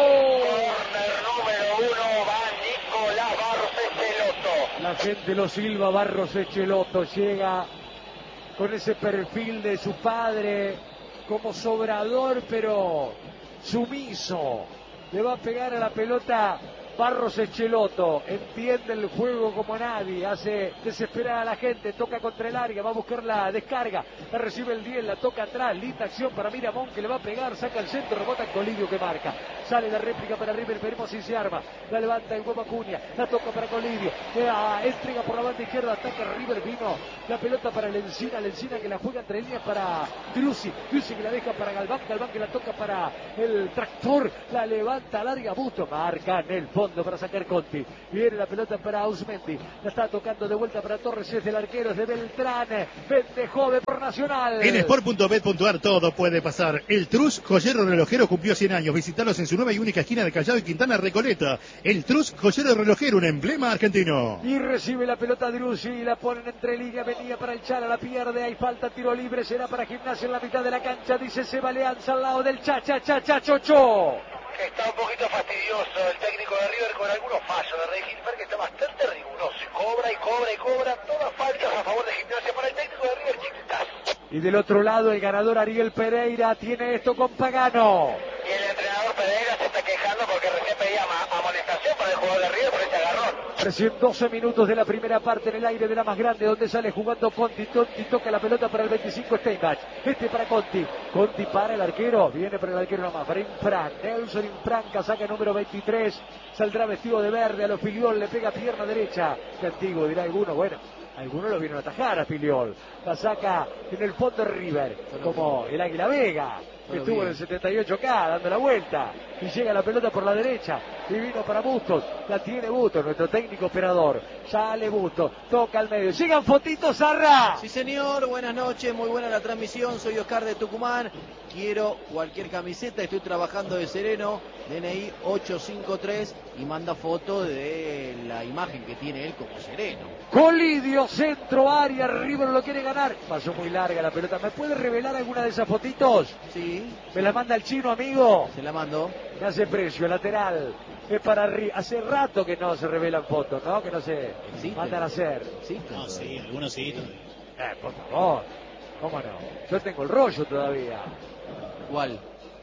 Corner número uno, va Nicolás Barros Echeloto. La gente lo silba, Barros Echeloto llega con ese perfil de su padre, como sobrador pero sumiso. Le va a pegar a la pelota Barros Echeloto entiende el juego como nadie, hace desesperar a la gente, toca contra el área, va a buscar la descarga, la recibe el diez, la toca atrás, linda acción para Miramón que le va a pegar, saca el centro, rebota en Colidio que marca, sale la réplica para River, veremos si se arma, la levanta el huevo Acuña, la toca para Colidio, ah, entrega por la banda izquierda, ataca River, vino la pelota para Lencina, Lencina que la juega entre líneas para Driussi, Driussi que la deja para Galván, Galván que la toca para el Tractor, la levanta, larga Busto, marca en el fondo para sacar Conti, viene la pelota para Ausmendi, la está tocando de vuelta para Torres, es del arquero, es de Beltrán, vende joven por Nacional. En sport punto bet punto ar todo puede pasar. El Trus Joyero Relojero cumplió cien años, visitalos en su nueva y única esquina de Callao y Quintana Recoleta. El Trus Joyero Relojero, un emblema argentino. Y recibe la pelota Driussi y la ponen entre líneas, venía para el Chala, la pierde, hay falta, tiro libre, será para Gimnasia en la mitad de la cancha, dice Seba Leanza al lado del cha cha cha cha chocho. Está un poquito fastidioso el técnico de River con algunos fallos de Rey Gilbert, que está bastante riguroso. Cobra y cobra y cobra, todas faltas a favor de Gimnasia para el técnico de River, chiquitas. Y del otro lado el ganador Ariel Pereira tiene esto con Pagano. Y el entrenador Pereira se está quejando porque recién pedía amonestación para el jugador de River por ese agarrón. Recién doce minutos de la primera parte en el aire de la más grande, donde sale jugando Conti. Conti toca la pelota para el veinticinco, Steinbach. Este para Conti. Conti para el arquero. Viene para el arquero nomás. Para Infran. Nelson Infran, casaca número veintitrés. Saldrá vestido de verde. A los Filiol le pega pierna derecha. Qué antiguo, dirá alguno. Bueno, algunos lo vieron atajar a Filiol. La saca en el fondo River. Como el Águila Vega, que estuvo en el setenta y ocho acá, dando la vuelta. Y llega la pelota por la derecha. Y vino para Bustos. La tiene Bustos, nuestro técnico operador. Sale Bustos. Toca al medio. Llegan fotitos, Zarra. Sí, señor. Buenas noches. Muy buena la transmisión. Soy Oscar de Tucumán. Quiero cualquier camiseta. Estoy trabajando de sereno. D N I ocho cinco tres. Y manda foto de la imagen que tiene él como sereno. Colidio, centro, área. River lo quiere ganar. Pasó muy larga la pelota. ¿Me puede revelar alguna de esas fotitos? Sí. ¿Me la manda el chino, amigo? Se la mando. Me hace precio, lateral. Es para arriba. Hace rato que no se revelan fotos, ¿no? Que no se ¿Existe? mandan a hacer. Sí, No, sí, algunos sí. Eh, por favor. ¿Cómo no? Yo tengo el rollo todavía. ¿Cuál?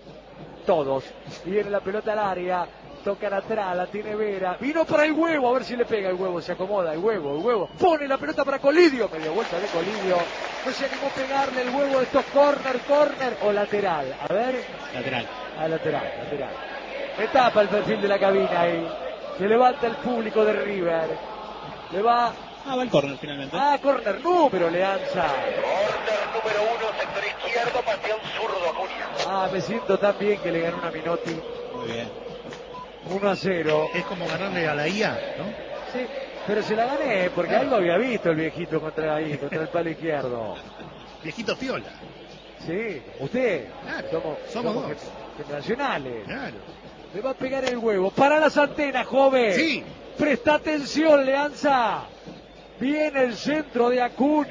Todos. Viene la pelota al área. Tocan atrás, la tiene Vera. Vino para el huevo, a ver si le pega el huevo. Se acomoda el huevo, el huevo. Pone la pelota para Colidio. Media vuelta de Colidio. No se animó a pegarle el huevo. Esto es corner, corner o lateral. A ver. Lateral. Ah, lateral, lateral. Me tapa el perfil de la cabina ahí. Se levanta el público de River. Le va. Ah, va el córner finalmente. Ah, corner número, Leanza. Corner número uno, sector izquierdo, patea un zurdo Acuña. Ah, me siento tan bien que le ganó una Minotti. Muy bien. uno a cero. Es como ganarle a la I A, ¿no? Sí, pero se la gané porque algo había visto el viejito contra ahí, contra el palo izquierdo. Viejito Fiola. Sí, usted. Claro, Somos, somos dos. gen- generacionales. Claro. Le va a pegar el huevo. Para las antenas, joven. Sí. Presta atención, Leanza. Viene el centro de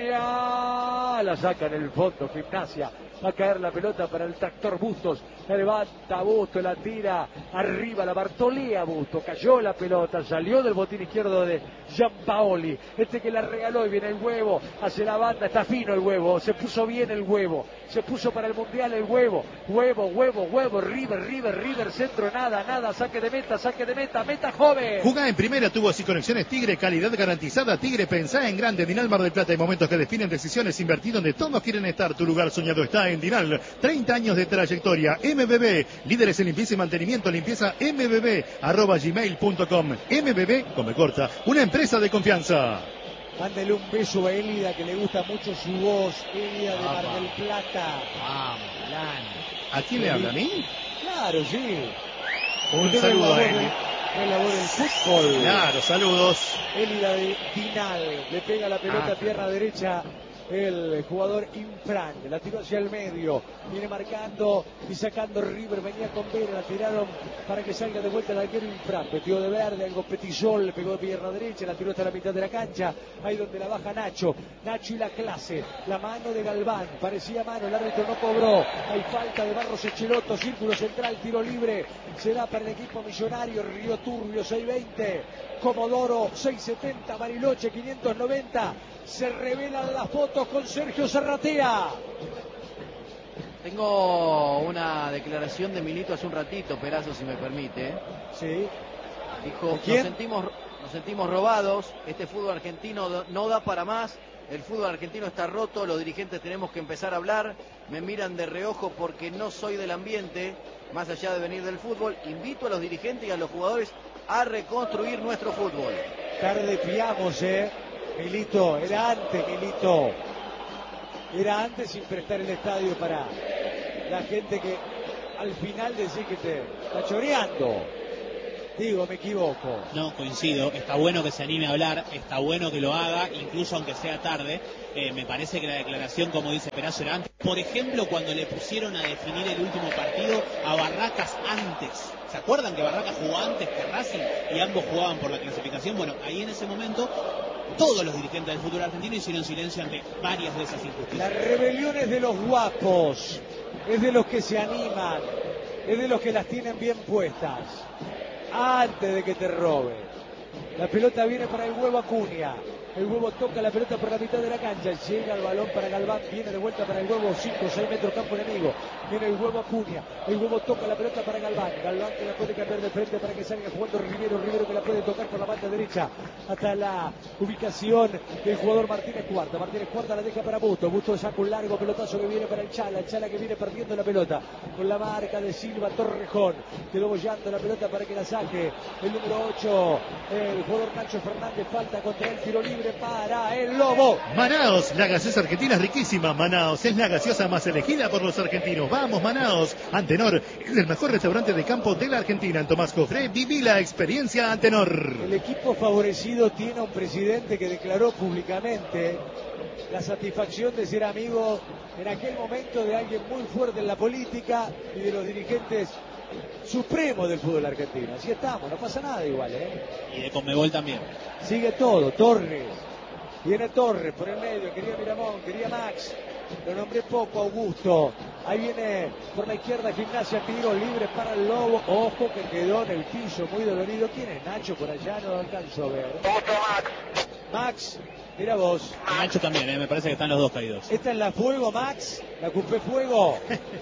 Acuña. La saca en el fondo, Gimnasia. Va a caer la pelota para el Tractor Bustos. La levanta Bustos, la tira arriba, la Bartolea Bustos. Cayó la pelota, salió del botín izquierdo de Giampaoli. Este que la regaló y viene el huevo. Hace la banda, está fino el huevo. Se puso bien el huevo. Se puso para el mundial el huevo. Huevo, huevo, huevo. River, River, River. Centro, nada, nada. Saque de meta, saque de meta. Meta joven. Jugá en primera, tubos y conexiones Tigre, calidad garantizada. Tigre, pensá en grande. Dinal Mar del Plata, hay momentos que definen decisiones. Invertir donde todos quieren estar. Tu lugar soñado está en Dinal. treinta años de trayectoria. M B B, líderes en limpieza y mantenimiento. Limpieza M B B, arroba gmail punto com. M B B, come corta, una empresa de confianza. Mándele un beso a Elida, que le gusta mucho su voz. Elida de Mar del Plata. Vamos, Milán. ¿A quién le habla? ¿A mí? Claro, sí. Un Usted saludo es la a voz Eli. del- es la voz del fútbol. Claro, saludos. Elida de Dinal. Le pega la pelota Ah, a pierna derecha. El jugador Infran, la tiró hacia el medio, viene marcando y sacando River, venía con Vera, la tiraron para que salga de vuelta el arquero Infran, metió de verde, algo Petillol, le pegó de pierna derecha, la tiró hasta la mitad de la cancha, ahí donde la baja Nacho, Nacho y la clase, la mano de Galván, parecía mano, el árbitro no cobró, hay falta de Barros Echeloto, círculo central, tiro libre, será para el equipo millonario, Río Turbio seis veinte, Comodoro seis setenta, Bariloche quinientos noventa. Se revelan las fotos con Sergio Zarratea. Tengo una declaración de Milito hace un ratito, Perazo, si me permite. Sí. Dijo, ¿Quién? nos sentimos, nos sentimos robados, este fútbol argentino no da para más, el fútbol argentino está roto, los dirigentes tenemos que empezar a hablar, me miran de reojo porque no soy del ambiente, más allá de venir del fútbol, invito a los dirigentes y a los jugadores a reconstruir nuestro fútbol. Tarde piamos, eh. Milito, era antes, Milito. Era antes sin prestar el estadio para la gente que al final decís que te está choreando. Digo, me equivoco. No, coincido. Está bueno que se anime a hablar, está bueno que lo haga, incluso aunque sea tarde. Eh, me parece que la declaración, como dice Perazo, era antes. Por ejemplo, cuando le pusieron a definir el último partido a Barracas antes. ¿Se acuerdan que Barracas jugó antes que Racing y ambos jugaban por la clasificación? Bueno, ahí en ese momento todos los dirigentes del fútbol argentino hicieron silencio ante varias de esas injusticias. La rebelión es de los guapos, es de los que se animan, es de los que las tienen bien puestas. Antes de que te robe. La pelota viene para el Huevo Acuña. El Huevo toca la pelota por la mitad de la cancha. Llega el balón para Galván. Viene de vuelta para el Huevo. cinco o seis metros campo enemigo. Viene el Huevo Acuña. El Huevo toca la pelota para Galván. Galván que la puede cambiar de frente para que salga jugando Rivero. Rivero que la puede tocar por la banda derecha. Hasta la ubicación del jugador Martínez Cuarta. Martínez Cuarta la deja para Busto. Busto saca un largo pelotazo que viene para el Chala. El Chala que viene perdiendo la pelota. Con la marca de Silva Torrejón. Quedó bollando la pelota para que la saque. El número ocho. El jugador Nacho Fernández. Falta contra el tiro libre para el Lobo. Manaos, la gaseosa argentina es riquísima. Manaos es la gaseosa más elegida por los argentinos. Vamos, Manaos. Antenor es el mejor restaurante de campo de la Argentina. En Tomás Cofré, viví la experiencia Antenor. El equipo favorecido tiene un presidente que declaró públicamente la satisfacción de ser amigo en aquel momento de alguien muy fuerte en la política y de los dirigentes supremos del fútbol argentino. Así estamos, no pasa nada igual, ¿eh? Y de Conmebol también. Sigue todo, Torres. Viene Torres por el medio, quería Miramón, quería Max. Lo nombré poco, Augusto. Ahí viene por la izquierda Gimnasia, tiro libre para el Lobo. Ojo que quedó en el piso, muy dolorido. ¿Quién es Nacho por allá? No lo alcanzo a ver. Otro Max. Max, mira vos. Y Nacho también, ¿eh? Me parece que están los dos caídos. Esta es la Fuego, Max. La Cupé Fuego.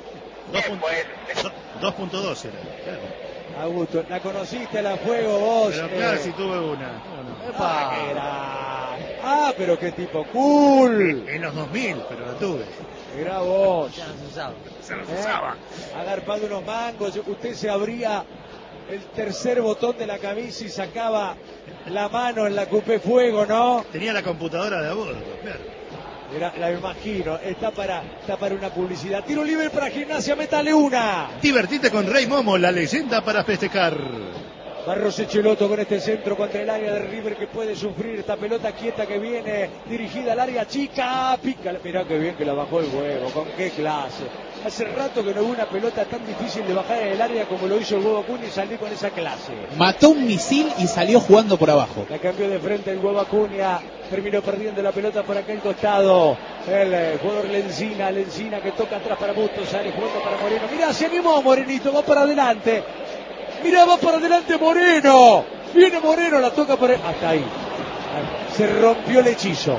dos punto dos era. Claro. Augusto, ¿la conociste la Fuego vos? Pero eh? claro, si tuve una. Ah, era. Ah, pero qué tipo cool. En los dos mil, pero la tuve. Mirá vos. Ya no se usaba. Se los ¿Eh? usaba. Agarpado unos mangos. Usted se abría el tercer botón de la camisa y sacaba la mano en la Cupé Fuego, ¿no? Tenía la computadora de a bordo, claro. Era, la imagino, está para, está para una publicidad. Tiro libre para Gimnasia, métale una. Divertite con Rey Momo, la leyenda para festejar. Barros Echeloto con este centro contra el área de River que puede sufrir esta pelota quieta que viene dirigida al área chica. Pica, mirá qué bien que la bajó el Huevo, con qué clase. Hace rato que no hubo una pelota tan difícil de bajar en el área como lo hizo el Huevo Acuña y salir con esa clase. Mató un misil y salió jugando por abajo. La cambió de frente el Huevo Acuña. Terminó perdiendo la pelota por aquel costado. El eh, jugador Lencina, Lencina que toca atrás para Bustos, sale jugando para Moreno. Mirá, se animó Morenito, va para adelante. Mirá, va para adelante Moreno. Viene Moreno, la toca por... Hasta ahí. Se rompió el hechizo.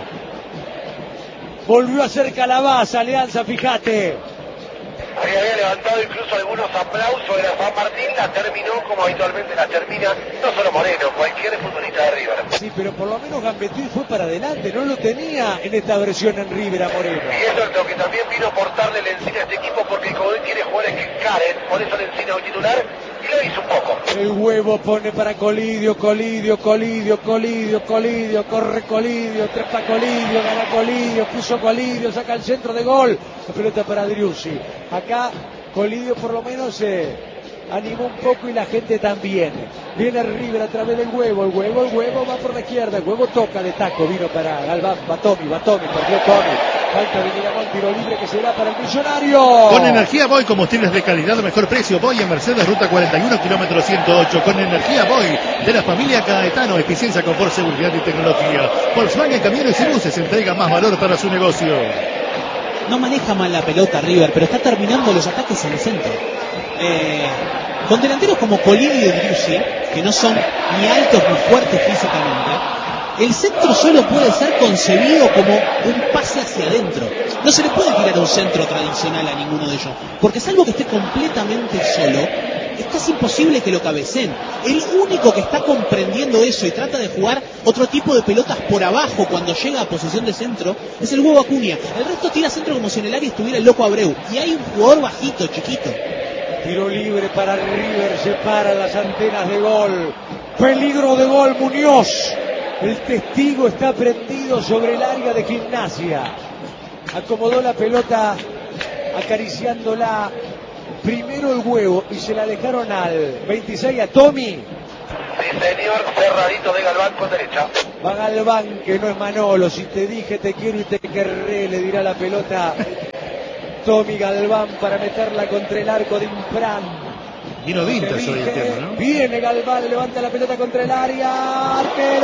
Volvió a ser calabaza, Alianza, fíjate. Ahí había levantado incluso algunos aplausos de la San Martín, la terminó como habitualmente la termina, no solo Moreno, cualquier futbolista de River. Sí, pero por lo menos gambeteó y fue para adelante, no lo tenía en esta versión en River a Moreno. Y eso es lo que también vino a aportarle Lencina a este equipo, porque como él quiere jugar es que Karen, por eso Lencina es un titular, y lo hizo un poco. El Huevo pone para Colidio, Colidio, Colidio, Colidio, Colidio, corre Colidio, trepa Colidio, gana Colidio, puso Colidio, saca el centro de gol. La pelota para Driussi. Acá Colidio por lo menos se eh, animó un poco y la gente también. Viene River a través del Huevo, el Huevo, el Huevo va por la izquierda, el Huevo toca de taco, vino para Galván, Batomi, Batomi, perdió Tommy. Falta de Miramón, tiro libre que se da para el Millonario. Con Energía Boy, combustibles de calidad, mejor precio. Boy en Mercedes, ruta cuarenta y uno, kilómetro ciento ocho. Con Energía Boy, de la familia Caetano, eficiencia, confort, seguridad y tecnología. Volkswagen, camiones y buses, entrega más valor para su negocio. No maneja mal la pelota River, pero está terminando los ataques en el centro. Eh, con delanteros como Colidio y Driussi, que no son ni altos ni fuertes físicamente, el centro solo puede ser concebido como un pase hacia adentro. No se le puede tirar un centro tradicional a ninguno de ellos, porque salvo que esté completamente solo, es casi imposible que lo cabeceen. El único que está comprendiendo eso y trata de jugar otro tipo de pelotas por abajo cuando llega a posición de centro es el Huevo Acuña. El resto tira centro como si en el área estuviera el Loco Abreu. Y hay un jugador bajito, chiquito. Tiro libre para River, se paran las antenas de gol. Peligro de gol, Muñoz. El testigo está prendido sobre el área de Gimnasia. Acomodó la pelota acariciándola primero el Huevo y se la dejaron al veintiséis a Tommy. Sí, señor, cerradito de Galván con derecha. Va Galván, que no es Manolo. Si te dije te quiero y te querré, le dirá la pelota Tommy Galván para meterla contra el arco de Infran. Vino vintage hoy el tema, ¿no? Viene Galván, levanta la pelota contra el área.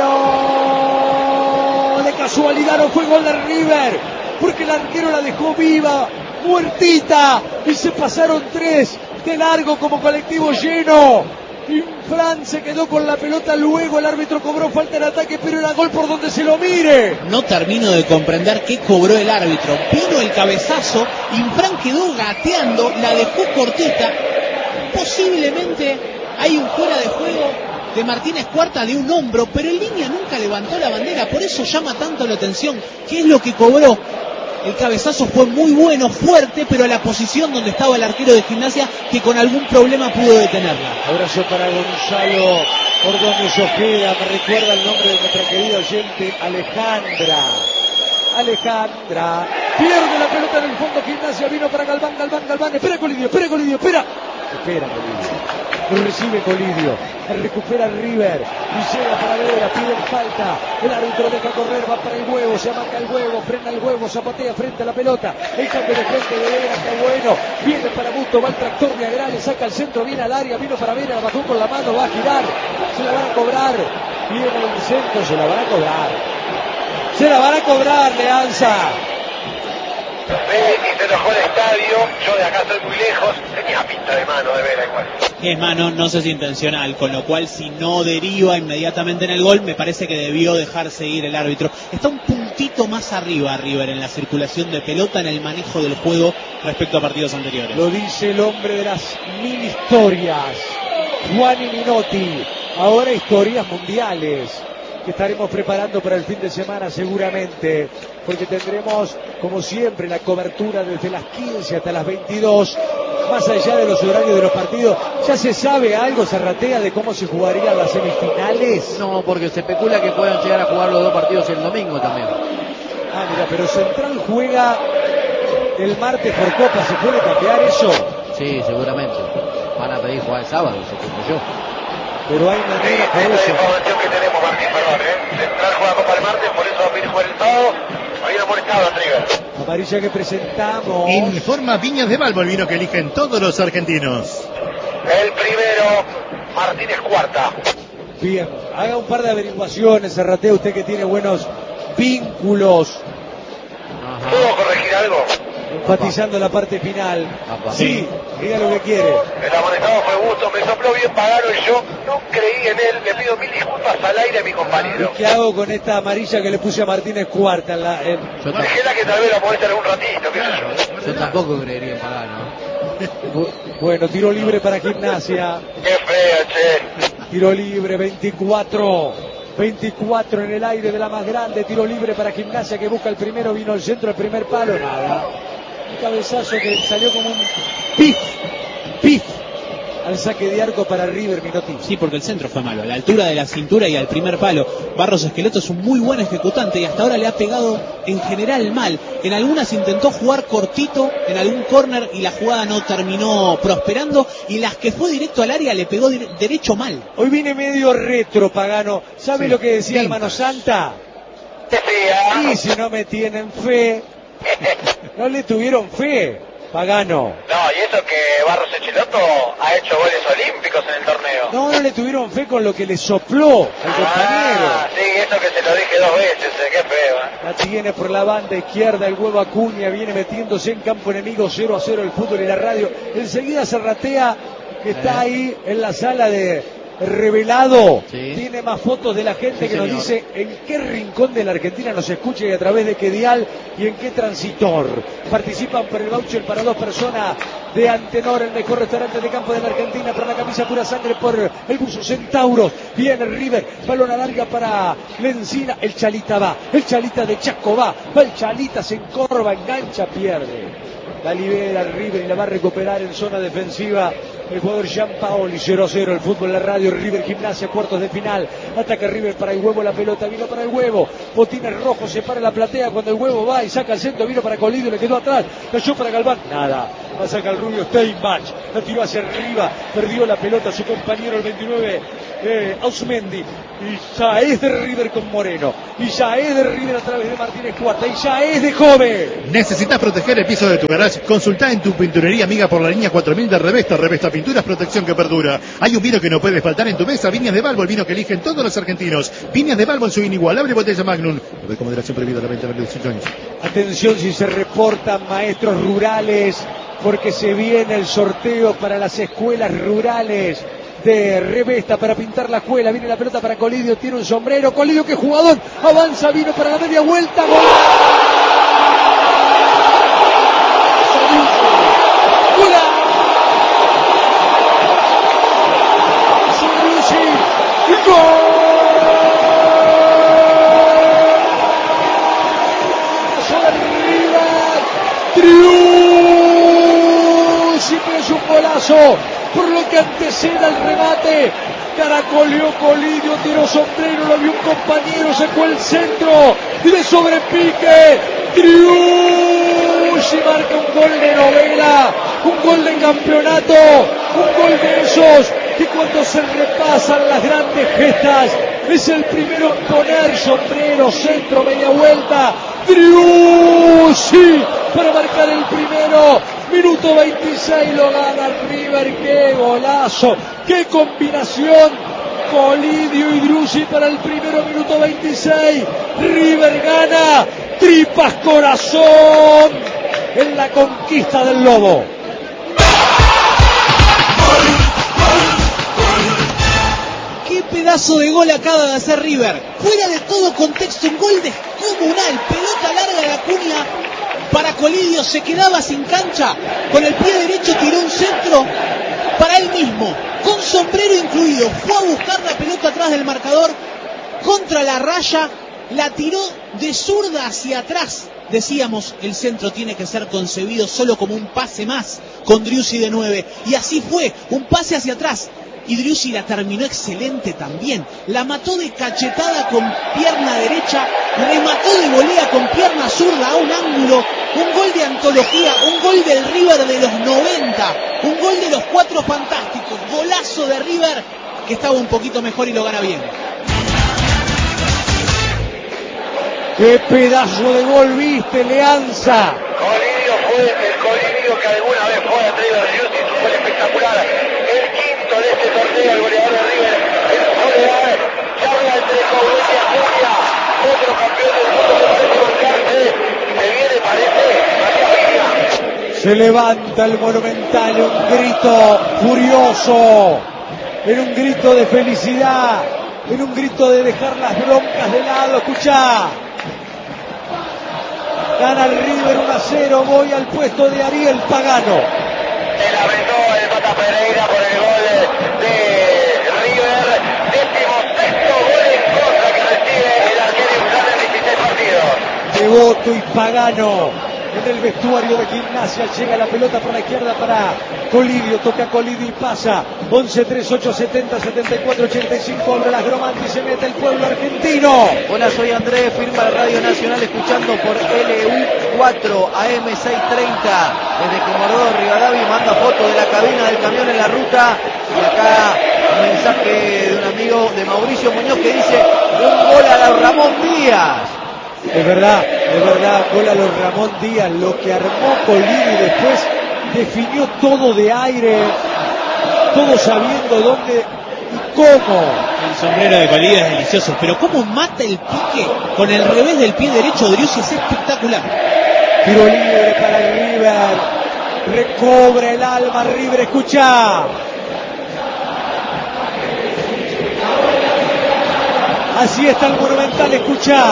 Arquero. De casualidad no fue gol de River, porque el arquero la dejó viva, muertita, y se pasaron tres de largo como colectivo lleno. Infran se quedó con la pelota, luego el árbitro cobró falta en ataque, pero era gol por donde se lo mire. No termino de comprender qué cobró el árbitro. Vino el cabezazo, Infran quedó gateando, la dejó cortita. Posiblemente hay un fuera de juego de Martínez Cuarta de un hombro, pero en línea nunca levantó la bandera, por eso llama tanto la atención. ¿Qué es lo que cobró? El cabezazo fue muy bueno, fuerte, pero a la posición donde estaba el arquero de Gimnasia, que con algún problema pudo detenerla. Abrazo para Gonzalo Ordóñez Ojeda, me recuerda el nombre de nuestra querida oyente Alejandra. Alejandra, pierde la pelota en el fondo, Gimnasia, vino para Galván, Galván, Galván, espera Colidio, espera Colidio, espera. Espera Colidio, lo recibe Colidio, recupera River, y llega para Vera, piden falta, el árbitro deja correr, va para el Huevo, se amaca el Huevo, frena el Huevo, zapatea frente a la pelota, el cambio de frente de Vera, está bueno, viene para Busto, va el tractor de Agrales, saca el centro, viene al área, vino para Vera, la bajó con la mano, va a girar, se la van a cobrar, viene el centro, se la van a cobrar, se la van a cobrar, Leanza. Sí, y se enojó el estadio, yo de acá estoy muy lejos, tenía pinta de mano de Vera igual. Es mano, no sé si intencional, con lo cual si no deriva inmediatamente en el gol, me parece que debió dejar seguir el árbitro. Está un puntito más arriba River en la circulación de pelota, en el manejo del juego respecto a partidos anteriores. Lo dice el hombre de las mil historias, Juani Minotti. Ahora historias mundiales que estaremos preparando para el fin de semana seguramente, porque tendremos como siempre la cobertura desde las quince hasta las veintidós, más allá de los horarios de los partidos. ¿Ya se sabe algo, Zarratea, de cómo se jugarían las semifinales? No, porque se especula que puedan llegar a jugar los dos partidos el domingo también. Ah, mira, pero Central juega el martes por Copa, ¿se puede cambiar eso? Sí, seguramente. Van a pedir jugar el sábado, supongo yo. Pero hay manera para Esta es eso. la información que tenemos, Martín, perdón, ¿eh? Central juega Copa el martes, por eso va a pedir jugar el sábado. Había molestado a River. Amarilla que presentamos. Informa Viñas de Valvo, el vino que eligen todos los argentinos. El primero, Martínez Cuarta. Bien, haga un par de averiguaciones, Zarratea, usted que tiene buenos vínculos. Ajá. ¿Puedo corregir algo? Enfatizando la parte final. Apa. Sí, diga lo que quiere. El amonestado fue Busto, me sopló bien Pagano y yo no creí en él. Le pido mil disculpas al aire a mi compañero. ¿Y qué hago con esta amarilla que le puse a Martínez Cuarta? En la, en... Yo, ta- Dejela que tal vez la moleste algún ratito, qué sé yo. yo tampoco creería en Pagano. Bu- Bueno, tiro libre para Gimnasia. Qué feo, che. Tiro libre, veinticuatro. veinticuatro en el aire de la más grande. Tiro libre para Gimnasia que busca el primero. Vino el centro, el primer palo. Nada. Un cabezazo que salió como un pif. Pif. Al saque de arco para River, Minotti. Sí, porque el centro fue malo, a la altura de la cintura y al primer palo. Barros Esqueloto es un muy buen ejecutante y hasta ahora le ha pegado en general mal. En algunas intentó jugar cortito, en algún córner, y la jugada no terminó prosperando, y las que fue directo al área le pegó dire- derecho mal. Hoy viene medio retro, Pagano. ¿Sabe Sí, lo que decía vintage. Hermano Santa? Decía. Y si no me tienen fe, no le tuvieron fe, Pagano. No, y eso que Barros Echeloto ha hecho goles olímpicos en el torneo. No, no le tuvieron fe con lo que le sopló al compañero. Ah, sí, eso que se lo dije dos veces, eh, qué feo. ¿eh? La tiene por la banda izquierda el Huevo Acuña, viene metiéndose en campo enemigo, cero a cero el fútbol y la radio. Enseguida Zarratea, que está ahí en la sala de, revelado, Sí. tiene más fotos de la gente Sí, que nos señor. dice en qué rincón de la Argentina nos escucha y a través de qué dial y en qué transitor. Participan por el voucher para dos personas de Antenor, el mejor restaurante de campo de la Argentina, por la camisa pura sangre, por el buzo Centauros. Viene River, balona larga para Lencina, el Chalita va, el Chalita de Chaco va, va el Chalita, se encorva, engancha, pierde. La libera River y la va a recuperar en zona defensiva el jugador Gianpaoli. Cero a cero el fútbol en la radio. River Gimnasia, cuartos de final. Ataca River para el huevo, la pelota vino para el huevo. Botines rojos, se para la platea cuando el huevo va y saca el centro, vino para Colidio, le quedó atrás, cayó para Galván, nada. Va a sacar el rubio Steinbach, la tiró hacia arriba, perdió la pelota su compañero el veintinueve, eh, Ausmendi. Y ya es de River con Moreno. Y ya es de River a través de Martínez Cuarta. Y ya es de Joven. ¿Necesitas proteger el piso de tu garage? Consultá en tu pinturería amiga por la línea cuatro mil de Revesta. Revesta Pinturas, protección que perdura. Hay un vino que no puede faltar en tu mesa. Viñas de Balbo, el vino que eligen todos los argentinos. Viñas de Balbo en su inigualable botella Magnum. Lo con moderación prohibida la venta de dieciocho años. Atención si se reportan maestros rurales, porque se viene el sorteo para las escuelas rurales de Revesta para pintar la escuela. Viene la pelota para Colidio, tiene un sombrero. Colidio, qué jugador, avanza, vino para la media vuelta. ¡Gol! Es un golazo, por lo que antecede el remate. Caracoleó Colidio, tiró sombrero, lo vio un compañero, sacó el centro y de sobrepique Triucci marca un gol de novela, un gol de campeonato, un gol de esos que cuando se repasan las grandes gestas es el primero en poner sombrero, centro, media vuelta. Triucci para marcar el primero. Minuto veintiséis, lo gana River. ¡Qué golazo! ¡Qué combinación! Colidio y Driussi para el primero, minuto veintiséis. River gana. Tripas corazón en la conquista del Lobo. ¡Qué pedazo de gol acaba de hacer River! Fuera de todo contexto, un gol descomunal. Pelota larga de Acuña para Colidio, se quedaba sin cancha. Con el pie derecho tiró un centro para él mismo, con sombrero incluido. Fue a buscar la pelota atrás del marcador, contra la raya, la tiró de zurda hacia atrás. Decíamos, el centro tiene que ser concebido solo como un pase más, con Driussi de nueve. Y así fue, un pase hacia atrás. Y Driussi la terminó excelente también. La mató de cachetada con pierna derecha, remató de volea con pierna zurda a un ángulo. Un gol de antología, un gol del River de los noventa, un gol de los cuatro fantásticos. Golazo de River, que estaba un poquito mejor y lo gana bien. ¡Qué pedazo de gol viste, Leanza! Colidio fue el Colidio que alguna vez fue a River. Driussi, un gol espectacular. El quinto de este torneo, el goleador de River, en soledad, charla entre Coudet y Acuña, otro campeón del mundo que parece bancarse, se viene, parece, Matías Viña. Se levanta el Monumental, un grito furioso, en un grito de felicidad, en un grito de dejar las broncas de lado. Escuchá. Gana el River uno a cero, voy al puesto de Ariel Pagano. Se lamentó el Pata Pereira por el gol de River, décimo sexto gol en contra que recibe el arquero Islam en dieciséis partidos. Devoto y Pagano en el vestuario de Gimnasia. Llega la pelota por la izquierda para Colidio, toca Colidio y pasa. Once, tres, ocho, setenta, setenta y cuatro, ochenta y cinco. Abre las Gromanti, se mete el pueblo argentino. Hola, soy Andrés, firma de Radio Nacional, escuchando por L U cuatro A M seiscientos treinta. Desde Comodoro Rivadavia manda foto de la cabina del camión en la ruta. Y acá un mensaje de un amigo de Mauricio Muñoz que dice: un gol a los Ramón Díaz. Es verdad, es verdad, gol a los Ramón Díaz, lo que armó Colidio y después definió todo de aire, todo sabiendo dónde y cómo. El sombrero de Colidio es delicioso, pero cómo mata el pique con el revés del pie derecho de Driussi, es espectacular. Tiro libre para River, recobra el alma River, escucha. Así está el Monumental, escuchá.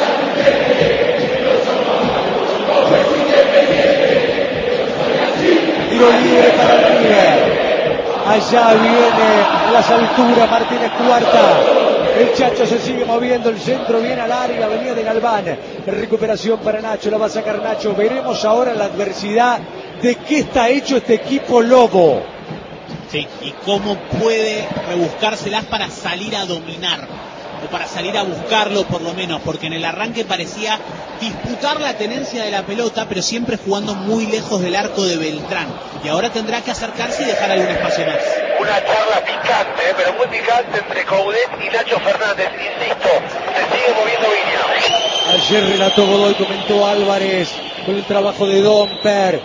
Tiro libre para el River. Allá viene a las alturas Martínez Cuarta. El Chacho se sigue moviendo, el centro viene al área, venía de Galván. Recuperación para Nacho, la va a sacar Nacho. Veremos ahora la adversidad de qué está hecho este equipo Lobo. Sí, y cómo puede rebuscárselas para salir a dominar, o para salir a buscarlo por lo menos, porque en el arranque parecía disputar la tenencia de la pelota, pero siempre jugando muy lejos del arco de Beltrán. Y ahora tendrá que acercarse y dejar algún espacio más. Una charla picante, ¿eh? pero muy picante entre Coudet y Nacho Fernández. Insisto, se sigue moviendo Viña. Ayer relató Godoy, comentó Álvarez con el trabajo de Domper.